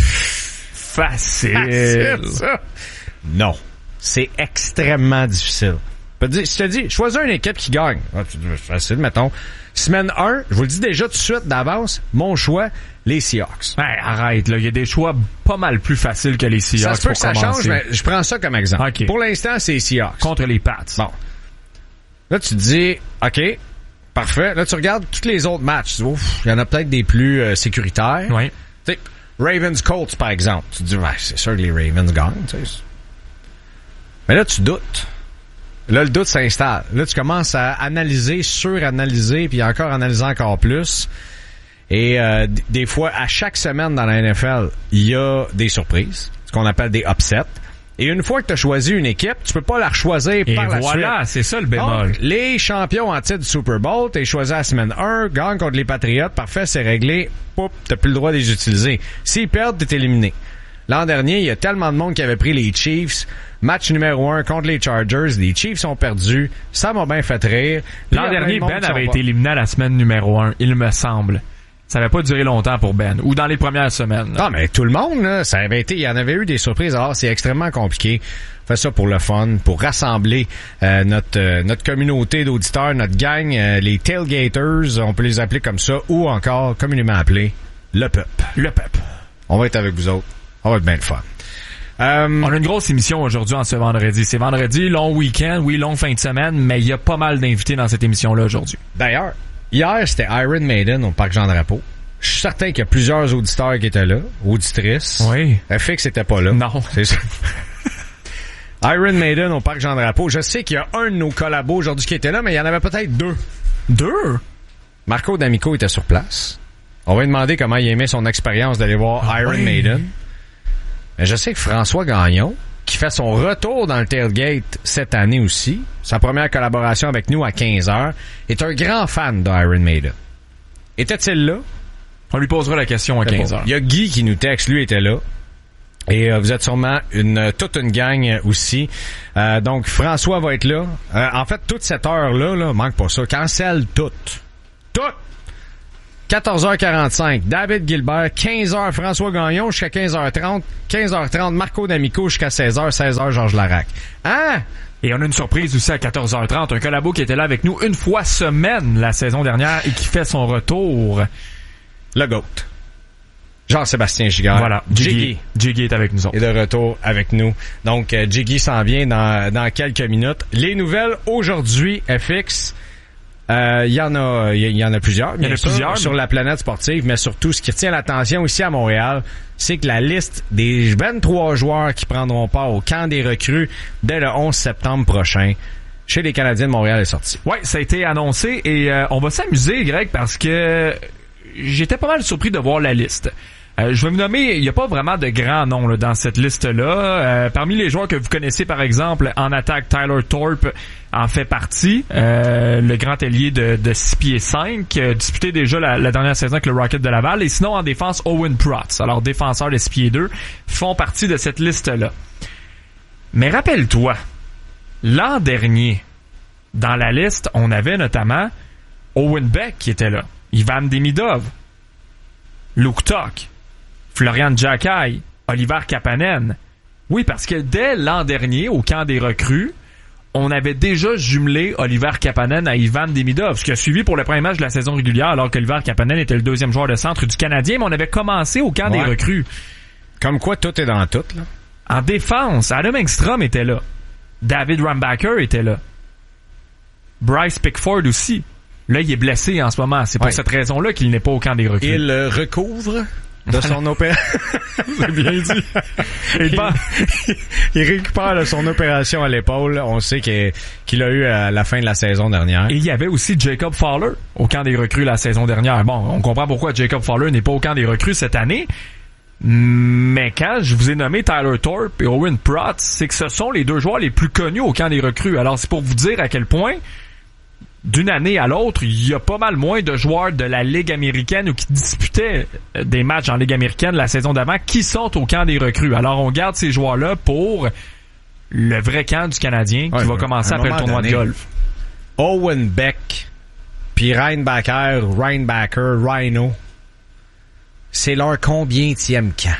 Facile. Facile, ça. Non. C'est extrêmement difficile. Je te dis, choisis une équipe qui gagne. Ah, c'est facile, mettons. Semaine un, je vous le dis déjà tout de suite d'avance, mon choix, les Seahawks. Hey, arrête, là. Il y a des choix pas mal plus faciles que les Seahawks. Ça se peut pour que ça commencer. change, mais je prends ça comme exemple. Okay. Pour l'instant, c'est les Seahawks. Contre les Pats. Bon. Là, tu te dis, OK, parfait. Là, tu regardes tous les autres matchs. Tu dis, ouf, il y en a peut-être des plus euh, sécuritaires. Oui. Tu sais, Ravens-Colts, par exemple. Tu te dis, ouais, c'est sûr que les Ravens gagnent. Tu sais. Mais là, tu doutes. Là, le doute s'installe. Là, tu commences à analyser, suranalyser, puis encore analyser encore plus. Et euh, d- des fois, à chaque semaine dans la N F L, il y a des surprises, ce qu'on appelle des upsets. Et une fois que tu as choisi une équipe, tu peux pas la choisir Et par la voilà, suite. c'est ça le bémol. Donc, les champions en titre du Super Bowl, t'es choisi à la semaine un, gagne contre les Patriots, parfait, c'est réglé, poup, t'as plus le droit de les utiliser. S'ils perdent, t'es éliminé. L'an dernier, il y a tellement de monde qui avait pris les Chiefs. Match numéro un contre les Chargers. Les Chiefs ont perdu. Ça m'a bien fait rire. Puis, L'an il y a dernier, plein de monde Ben qui sont avait pas- été éliminé à la semaine numéro un, il me semble. Ça n'avait pas duré longtemps pour Ben. Ou dans les premières semaines. Ah, mais tout le monde, là, ça avait été, il y en avait eu des surprises. Alors, c'est extrêmement compliqué. On fait ça pour le fun, pour rassembler euh, notre euh, notre communauté d'auditeurs, notre gang, euh, les tailgaters, on peut les appeler comme ça, ou encore communément appelés le peuple. Le peuple. On va être avec vous autres Ça va être bien le fun. Euh, On a une grosse émission aujourd'hui en ce vendredi. C'est vendredi, long week-end, oui, longue fin de semaine, mais il y a pas mal d'invités dans cette émission-là aujourd'hui. D'ailleurs, hier, c'était Iron Maiden au Parc Jean-Drapeau. Je suis certain qu'il y a plusieurs auditeurs qui étaient là, auditrices. Oui. F X n'était pas là. Non. C'est ça. Iron Maiden au Parc Jean-Drapeau. Je sais qu'il y a un de nos collabos aujourd'hui qui était là, mais il y en avait peut-être deux. Deux? Marco D'Amico était sur place. On va lui demander comment il aimait son expérience d'aller voir ah, Iron oui. Maiden. Mais je sais que François Gagnon, qui fait son retour dans le tailgate cette année aussi, sa première collaboration avec nous à quinze heures, est un grand fan d'Iron Maiden. Était-il là? On lui posera la question à quinze heures. Il y a Guy qui nous texte, lui était là. Et euh, vous êtes sûrement une toute une gang aussi. Euh, donc, François va être là. Euh, en fait, toute cette heure-là, là, manque pas ça. Cancelle toute. Toute! quatorze heures quarante-cinq, David Gilbert. quinze heures, François Gagnon jusqu'à quinze heures trente. quinze heures trente, Marco D'Amico jusqu'à seize heures. seize heures, Georges Larac. Hein? Et on a une surprise aussi à quatorze heures trente. Un collabo qui était là avec nous une fois semaine la saison dernière et qui fait son retour. Le GOAT. Jean-Sébastien Giguère. Voilà. Jiggy. Jiggy est avec nous autres. Et de retour avec nous. Donc, euh, Jiggy s'en vient dans, dans quelques minutes. Les nouvelles aujourd'hui, F X. Il euh, y en a, il y en a plusieurs. Il y en a sûr, plusieurs. Sur la planète sportive, mais surtout, ce qui retient l'attention ici à Montréal, c'est que la liste des vingt-trois joueurs qui prendront part au camp des recrues dès le onze septembre prochain chez les Canadiens de Montréal est sortie. Ouais, ça a été annoncé et euh, on va s'amuser, Greg, parce que j'étais pas mal surpris de voir la liste. Euh, je vais me nommer, il n'y a pas vraiment de grands noms là, dans cette liste-là. Euh, parmi les joueurs que vous connaissez, par exemple, en attaque, Tyler Thorpe en fait partie. Euh, le grand ailier de, de six pieds cinq, euh, disputé déjà la, la dernière saison avec le Rocket de Laval. Et sinon, en défense, Owen Protz, alors défenseur de six pieds deux, font partie de cette liste-là. Mais rappelle-toi, l'an dernier, dans la liste, on avait notamment Owen Beck qui était là, Ivan Demidov, Luke Tuck, Florian Jacquet, Oliver Kapanen. Oui, parce que dès l'an dernier, au camp des recrues, on avait déjà jumelé Oliver Kapanen à Ivan Demidov, ce qui a suivi pour le premier match de la saison régulière, alors qu'Oliver Kapanen était le deuxième joueur de centre du Canadien, mais on avait commencé au camp ouais. des recrues. Comme quoi, tout est dans tout, là. En défense, Adam Engstrom était là. David Rambacker était là. Bryce Pickford aussi. Là, il est blessé en ce moment. C'est pour ouais. cette raison-là qu'il n'est pas au camp des recrues. Il euh, recouvre de son opération. C'est bien dit. il, il récupère de son opération à l'épaule. On sait qu'il, qu'il a eu à la fin de la saison dernière. Et il y avait aussi Jacob Fowler au camp des recrues la saison dernière. Bon, on comprend pourquoi Jacob Fowler n'est pas au camp des recrues cette année. Mais quand je vous ai nommé Tyler Thorpe et Owen Protz, c'est que ce sont les deux joueurs les plus connus au camp des recrues. Alors, c'est pour vous dire à quel point d'une année à l'autre, il y a pas mal moins de joueurs de la Ligue américaine ou qui disputaient des matchs en Ligue américaine la saison d'avant qui sont au camp des recrues. Alors, on garde ces joueurs-là pour le vrai camp du Canadien ouais, qui va commencer après le tournoi donné, de golf. Owen Beck, puis Reinbacker, Reinbacker, Rhino, c'est leur combienième camp?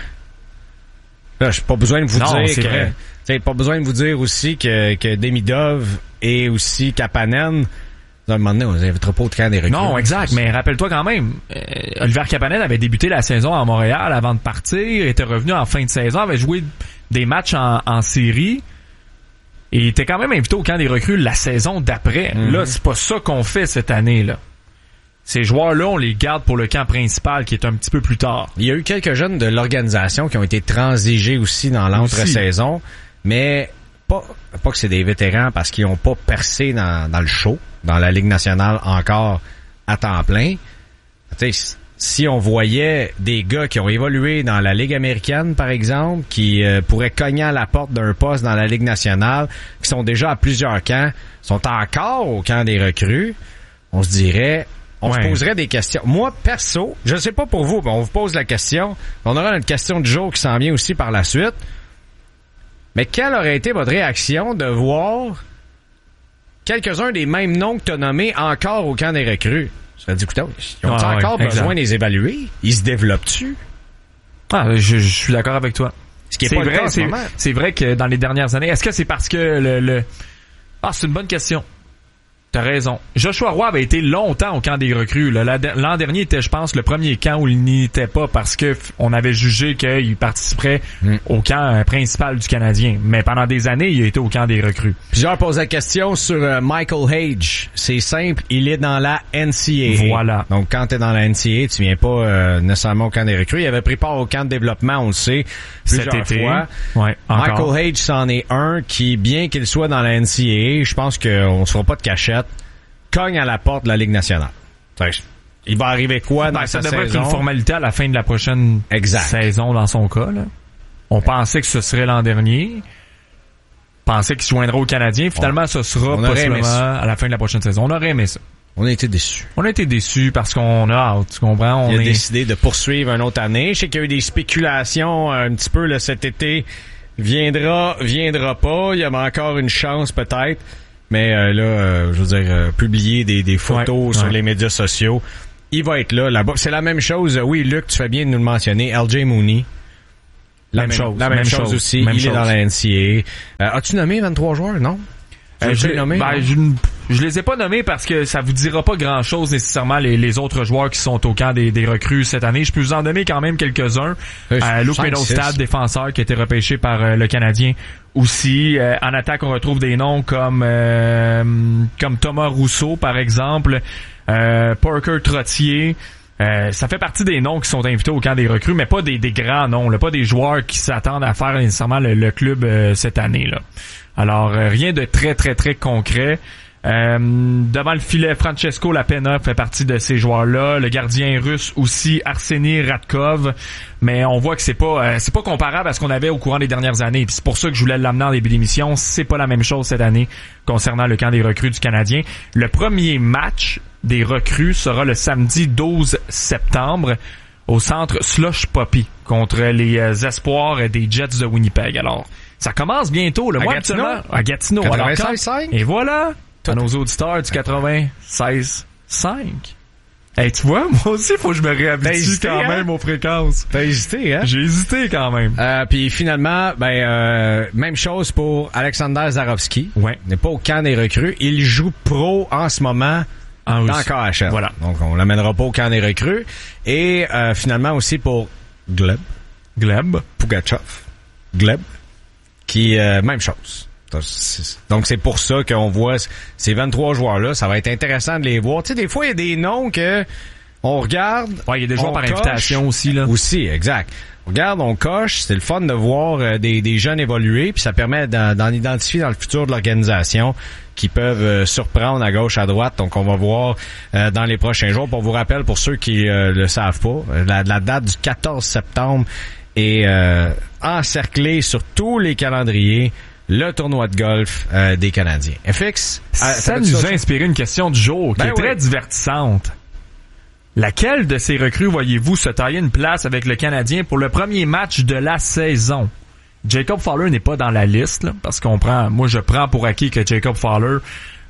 Là, j'ai pas besoin de vous non, dire c'est que... vrai. T'sais, pas besoin de vous dire aussi que, que Demidov et aussi Kapanen, à un moment donné, on les invitera pas au camp des recrues. Non, exact, mais rappelle-toi quand même, euh, Oliver Kapanen avait débuté la saison à Montréal avant de partir, était revenu en fin de saison, avait joué des matchs en, en série, et il était quand même invité au camp des recrues la saison d'après. Mm-hmm. Là, c'est pas ça qu'on fait cette année, là. Ces joueurs-là, on les garde pour le camp principal qui est un petit peu plus tard. Il y a eu quelques jeunes de l'organisation qui ont été transigés aussi dans l'entre-saison, mais pas, pas que c'est des vétérans parce qu'ils n'ont pas percé dans, dans le show, dans la Ligue nationale encore à temps plein. Tu sais, si on voyait des gars qui ont évolué dans la Ligue américaine, par exemple, qui euh, pourraient cogner à la porte d'un poste dans la Ligue nationale, qui sont déjà à plusieurs camps, sont encore au camp des recrues, on se dirait... On ouais. se poserait des questions. Moi, perso, je sais pas pour vous, mais on vous pose la question. On aura une question du jour qui s'en vient aussi par la suite. Mais quelle aurait été votre réaction de voir quelques-uns des mêmes noms que tu as nommés encore au camp des recrues? Je serais dit, écoute, ils ont ah, encore ouais, besoin exact. de les évaluer? Ils se développent-tu? Ah, je, je suis d'accord avec toi. Ce qui est, c'est pas vrai, le cas en c'est, ce moment. C'est vrai que dans les dernières années, est-ce que c'est parce que le... le... Ah, c'est une bonne question. T'as raison. Joshua Roy avait été longtemps au camp des recrues. Là. L'an dernier était, je pense, le premier camp où il n'y était pas parce que on avait jugé qu'il participerait mm. au camp principal du Canadien. Mais pendant des années, il a été au camp des recrues. Plusieurs posent la question sur euh, Michael Hage. C'est simple, il est dans la N C A A. Voilà. Donc, quand t'es dans la N C A A, tu viens pas euh, nécessairement au camp des recrues. Il avait pris part au camp de développement, on le sait, plusieurs Cet été. fois. Ouais, encore. Michael Hage, c'en est un qui, bien qu'il soit dans la N C A A, je pense qu'on se fera pas de cachette, cogne à la porte de la Ligue nationale. Enfin, il va arriver quoi dans ben, sa ça devrait saison? être une formalité à la fin de la prochaine exact. saison dans son cas. Là. On pensait que ce serait l'an dernier. On pensait qu'il se joindrait au Canadien. Finalement, ouais. ce sera on possiblement à la fin de la prochaine saison. On aurait aimé ça. On a été déçus. On a été déçus parce qu'on a hâte, tu comprends? On il a est... décidé de poursuivre une autre année. Je sais qu'il y a eu des spéculations un petit peu là, cet été. Viendra, viendra pas. Il y avait encore une chance peut-être. Mais euh, là, euh, je veux dire, euh, publier des, des photos ouais, sur ouais. les médias sociaux, il va être là, là-bas. C'est la même chose. Oui, Luc, tu fais bien de nous le mentionner. L J Mooney. La même, même chose. La même, même chose, chose aussi. Même il chose. est dans la N C A A. Euh, as-tu nommé vingt-trois joueurs? Non? Euh, je, nommé, ben, je, je les ai pas nommés parce que ça vous dira pas grand-chose nécessairement les, les autres joueurs qui sont au camp des, des recrues cette année. Je peux vous en nommer quand même quelques-uns. Euh, Luke Pedostad, défenseur qui a été repêché par euh, le Canadien aussi. Euh, en attaque, on retrouve des noms comme euh, comme Thomas Rousseau, par exemple, euh, Parker Trottier. Euh, ça fait partie des noms qui sont invités au camp des recrues, mais pas des, des grands noms, là, pas des joueurs qui s'attendent à faire nécessairement le, le club euh, cette année, là. Alors, euh, rien de très, très, très concret. Euh, devant le filet, Francesco Lapena fait partie de ces joueurs-là. Le gardien russe aussi, Arseny Radkov. Mais on voit que c'est pas euh, c'est pas comparable à ce qu'on avait au courant des dernières années. Puis c'est pour ça que je voulais l'amener en début d'émission. C'est pas la même chose cette année concernant le camp des recrues du Canadien. Le premier match des recrues sera le samedi douze septembre au centre Slush Poppy contre les euh, Espoirs des Jets de Winnipeg. Alors, ça commence bientôt, le mois Gatineau. À Gatineau. quatre-vingt-seize cinq Et voilà, à nos auditeurs du quatre-vingt-seize cinq. Hey, tu vois, moi aussi, faut que je me réhabitue hésité, quand hein? même aux fréquences. T'as hésité, hein? J'ai hésité quand même. Euh, puis finalement, ben euh, même chose pour Alexander Zarovski. Ouais. Il n'est pas au camp des recrues. Il joue pro en ce moment en dans K H L. Voilà. Donc, on l'amènera pas au camp des recrues. Et euh, finalement aussi pour Gleb. Gleb. Pugachev. Gleb. Qui, euh, même chose. Donc, c'est pour ça qu'on voit ces vingt-trois joueurs-là. Ça va être intéressant de les voir. Tu sais, des fois, il y a des noms que on regarde. Ouais, il y a des joueurs par coche. Invitation aussi, là. Aussi, exact. On regarde, on coche. C'est le fun de voir euh, des, des jeunes évoluer. Puis ça permet d'en, d'en identifier dans le futur de l'organisation qui peuvent euh, surprendre à gauche, à droite. Donc, on va voir euh, dans les prochains jours. Pour vous rappelle, pour ceux qui euh, le savent pas, la, la date du quatorze septembre est euh, encerclée sur tous les calendriers. Le tournoi de golf euh, des Canadiens. F X, euh, ça nous a inspiré une question du jour qui ben est oui. très divertissante. Laquelle de ces recrues voyez-vous se tailler une place avec le Canadien pour le premier match de la saison? Jacob Fowler n'est pas dans la liste, là, parce qu'on prend, moi je prends pour acquis que Jacob Fowler,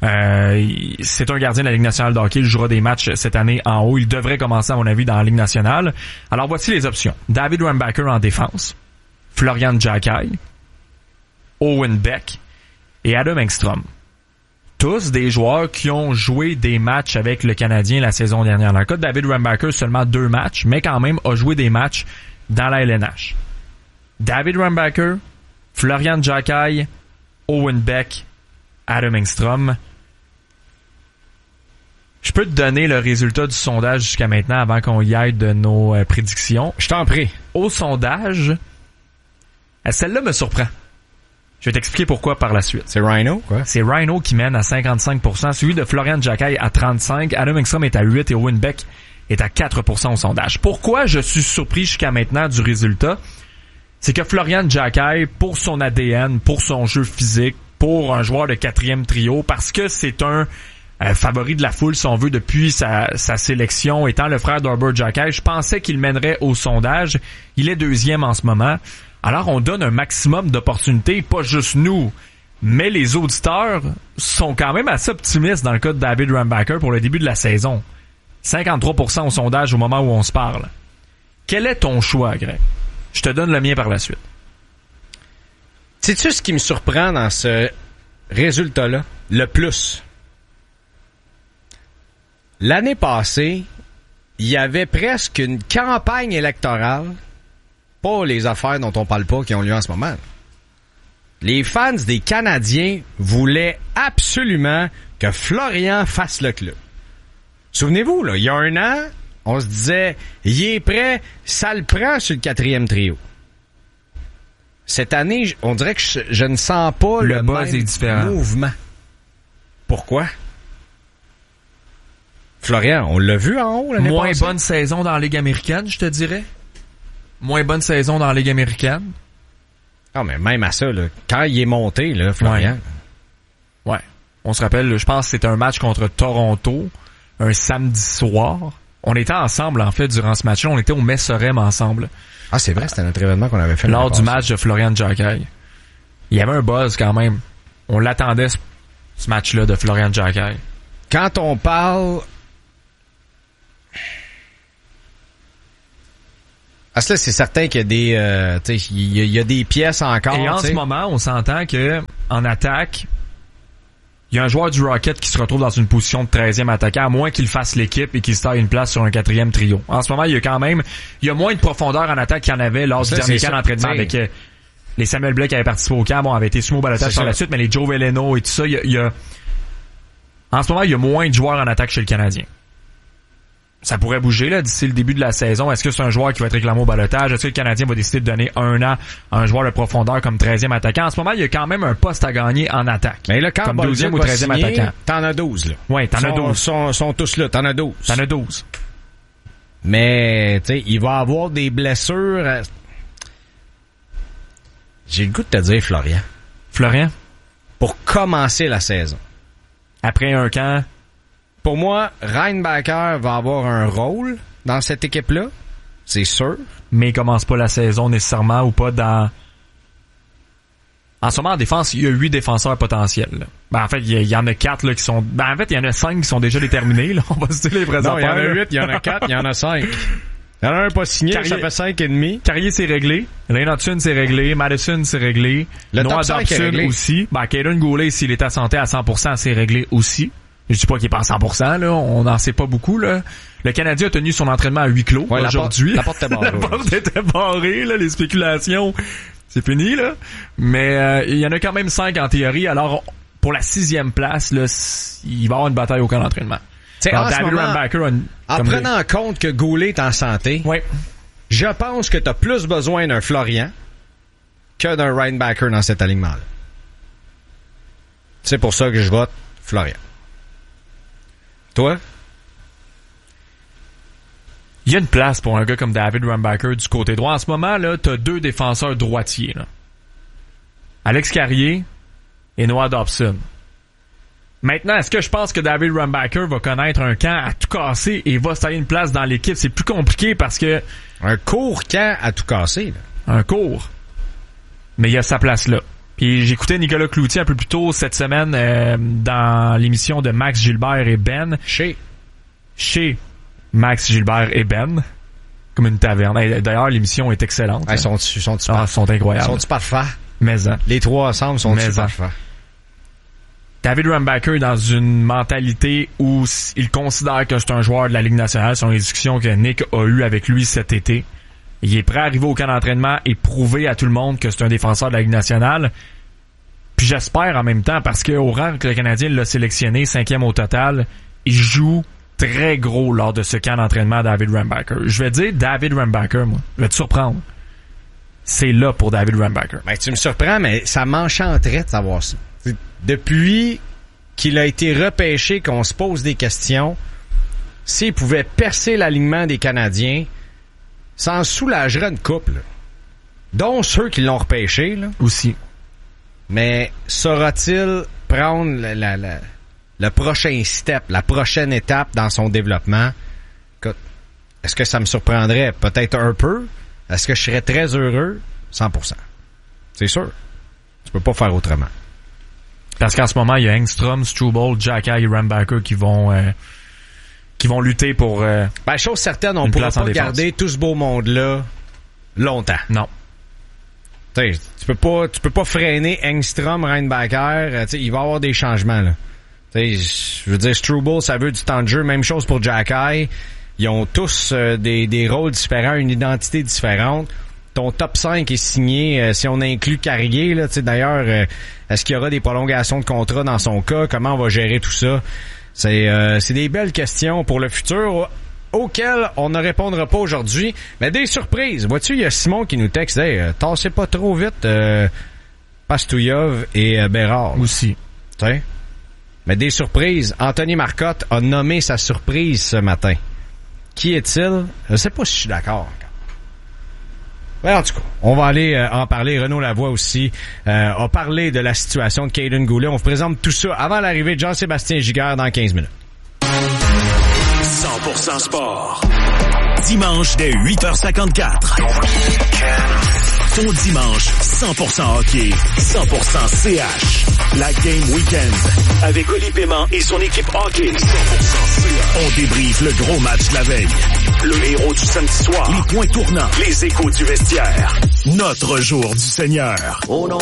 euh, c'est un gardien de la Ligue nationale de hockey. Il jouera des matchs cette année en haut. Il devrait commencer, à mon avis, dans la Ligue nationale. Alors voici les options. David Rambacker en défense. Florian Jacquet. Owen Beck et Adam Engstrom. Tous des joueurs qui ont joué des matchs avec le Canadien la saison dernière. Dans le cas de David Rambacker, seulement deux matchs, mais quand même a joué des matchs dans la L N H. David Rambacker, Florian Jacquet, Owen Beck, Adam Engstrom. Je peux te donner le résultat du sondage jusqu'à maintenant avant qu'on y aille de nos euh, prédictions. Je t'en prie. Au sondage, celle-là me surprend. Je vais t'expliquer pourquoi par la suite. C'est Rhino, quoi? C'est Rhino qui mène à cinquante-cinq pour cent, celui de Florian Jacquet à trente-cinq, Adam Engstrom est à huit et Owen Beck est à quatre pour cent au sondage. Pourquoi je suis surpris jusqu'à maintenant du résultat? C'est que Florian Jacquet, pour son A D N, pour son jeu physique, pour un joueur de quatrième trio, parce que c'est un euh, favori de la foule, si on veut, depuis sa, sa sélection, étant le frère d'Arbor Jacquet, je pensais qu'il mènerait au sondage. Il est deuxième en ce moment. Alors, on donne un maximum d'opportunités, pas juste nous, mais les auditeurs sont quand même assez optimistes dans le cas de David Rambacker pour le début de la saison. cinquante-trois pour cent au sondage au moment où on se parle. Quel est ton choix, Greg? Je te donne le mien par la suite. Sais-tu ce qui me surprend dans ce résultat-là? Le plus. l'année passée, il y avait presque une campagne électorale, pas les affaires dont on parle pas qui ont lieu en ce moment. Les fans des Canadiens voulaient absolument que Florian fasse le club. Souvenez-vous, là, il y a un an, on se disait, il est prêt, ça le prend sur le quatrième trio. Cette année, on dirait que je, je ne sens pas le, le buzz même est différent. mouvement. Pourquoi? Florian, on l'a vu en haut l'année Moins passée. bonne saison dans la Ligue américaine, je te dirais. Moins bonne saison dans la Ligue américaine. Ah, mais même à ça, là, quand il est monté, là, Florian. Ouais. ouais. On se rappelle, je pense que c'était un match contre Toronto, un samedi soir. On était ensemble, en fait, durant ce match-là. On était au Messorem ensemble. Ah, c'est vrai, c'était notre événement qu'on avait fait. Lors du match de Florian Jacquet. Il y avait un buzz quand même. On l'attendait, ce, ce match-là de Florian Jacquet. Quand on parle... Ah, ça, c'est certain qu'il y a des, euh, tu sais, il y, y a des pièces encore. Et en t'sais. ce moment, on s'entend que en attaque, il y a un joueur du Rocket qui se retrouve dans une position de treizième attaquant, à moins qu'il fasse l'équipe et qu'il se taille une place sur un quatrième trio. En ce moment, il y a quand même, il y a moins de profondeur en attaque qu'il y en avait lors ça, du dernier camp d'entraînement avec euh, les Samuel Blais qui avaient participé au camp, bon, avaient été soumis au balotage par la suite, mais les Joe Veleno et tout ça, il y a, il y a, en ce moment, il y a moins de joueurs en attaque chez le Canadien. Ça pourrait bouger là d'ici le début de la saison. Est-ce que c'est un joueur qui va être réclamé au balotage? Est-ce que le Canadien va décider de donner un an à un joueur de profondeur comme treizième attaquant? En ce moment, il y a quand même un poste à gagner en attaque. Mais là, quand comme douzième ou treizième attaquant. T'en as douze, là. Ouais, t'en as douze. Ils sont, sont tous là, t'en as douze. T'en as douze. Mais, tu sais, il va avoir des blessures. J'ai le goût de te dire, Florian. Florian? Pour commencer la saison. Après un camp. Pour moi, Reinbacker va avoir un rôle dans cette équipe-là. C'est sûr. Mais il commence pas la saison nécessairement ou pas dans... En ce moment, en défense, il y a huit défenseurs potentiels. Là. Ben, en fait, il y, y en a quatre là, qui sont... Ben, en fait, il y en a cinq qui sont déjà déterminés. Là. On va se dire les vrais Non, il y en a affaires. huit, il y en a quatre, il y en a cinq. Il y en a un pas signé, Carrier... ça fait cinq et demi. Carrier, c'est réglé. Lane Hudson, c'est réglé. Madison, c'est réglé. Le Noah top cinq est Dobson réglé. aussi. Ben, Caden Goulet, s'il est à santé à cent pour cent, c'est réglé aussi. Je dis pas qu'il est pas à cent pour cent, là. On n'en sait pas beaucoup, là. Le Canadien a tenu son entraînement à huis clos Ouais, aujourd'hui. La porte, la porte était barrée. La porte était barrée, là. Les spéculations, c'est fini, là. Mais euh, il y en a quand même cinq en théorie. Alors, pour la sixième place, là, il va y avoir une bataille au camp d'entraînement. Alors, David Reinbacker a une, en prenant en compte que Goulet est en santé, ouais. Je pense que tu as plus besoin d'un Florian que d'un Reinbacker dans cet alignement-là. C'est pour ça que je vote Florian. Toi? Il y a une place pour un gars comme David Reinbacker du côté droit. En ce moment, là, t'as deux défenseurs droitiers, là. Alex Carrier et Noah Dobson. Maintenant, est-ce que je pense que David Reinbacker va connaître un camp à tout casser et va se tailler une place dans l'équipe? C'est plus compliqué parce que... Un court camp à tout casser, là. Un court. Mais il y a sa place là. Puis j'écoutais Nicolas Cloutier un peu plus tôt cette semaine euh, dans l'émission de Max Gilbert et Ben. Chez. Chez Max Gilbert et Ben. Comme une taverne. Et d'ailleurs, l'émission est excellente. Ils sont, sont, sont, ah, sont incroyables. Sont-ils parfaits? Mais hein. Les trois ensemble sont-ils parfaits? David Reinbacker dans une mentalité où il considère que c'est un joueur de la Ligue nationale. Ce sont les discussions que Nick a eues avec lui cet été. Il est prêt à arriver au camp d'entraînement et prouver à tout le monde que c'est un défenseur de la Ligue nationale. Puis j'espère en même temps, parce qu'au rang que le Canadien l'a sélectionné, cinquième au total, il joue très gros lors de ce camp d'entraînement David Reinbacker. Je vais dire David Reinbacker, moi. Je vais te surprendre. C'est là pour David Reinbacker. Ben, tu me surprends, mais ça m'enchanterait de savoir ça. Depuis qu'il a été repêché, qu'on se pose des questions, s'il pouvait percer l'alignement des Canadiens, ça en soulagerait une couple. Là. Dont ceux qui l'ont repêché. Là. Aussi. Mais saura-t-il prendre la, la, la, le prochain step, la prochaine étape dans son développement? Écoute, est-ce que ça me surprendrait? Peut-être un peu. Est-ce que je serais très heureux? cent pour cent. C'est sûr. Tu peux pas faire autrement. Parce qu'en ce moment, il y a Engstrom, Struble, Jacquet et Reinbacker qui vont euh, qui vont lutter pour euh, ben, chose certaine, on ne pourra pas garder tout ce beau monde-là longtemps. Non. T'sais, tu peux pas tu peux pas freiner Engstrom, Reinbacker. T'sais, il va y avoir des changements. Là. Je veux dire, Struble, ça veut du temps de jeu. Même chose pour Jacky. Ils ont tous euh, des, des rôles différents, une identité différente. Ton top cinq est signé, euh, si on inclut Carrier, là, tu sais, d'ailleurs, euh, est-ce qu'il y aura des prolongations de contrat dans son cas? Comment on va gérer tout ça? C'est, euh, c'est des belles questions pour le futur auxquelles on ne répondra pas aujourd'hui. Mais des surprises. Vois-tu, il y a Simon qui nous texte, hey, euh, tassez pas trop vite, euh, Pastouillov et euh, Bérard. Aussi. Tu sais? Mais des surprises. Anthony Marcotte a nommé sa surprise ce matin. Qui est-il? Je sais pas si je suis d'accord. Mais en tout cas, on va aller euh, en parler. Renaud Lavoie aussi euh, a parlé de la situation de Caden Goulet. On vous présente tout ça avant l'arrivée de Jean-Sébastien Giguère dans quinze minutes. cent pour cent sport. Dimanche dès huit heures cinquante-quatre. Ton dimanche, cent pour cent hockey, cent pour cent C H. La Game Weekend. Avec Oli Paiement et son équipe hockey. cent pour cent C H. On débriefe le gros match de la veille. Le héros du samedi soir. Les points tournants. Les échos du vestiaire. Notre jour du Seigneur. Oh non.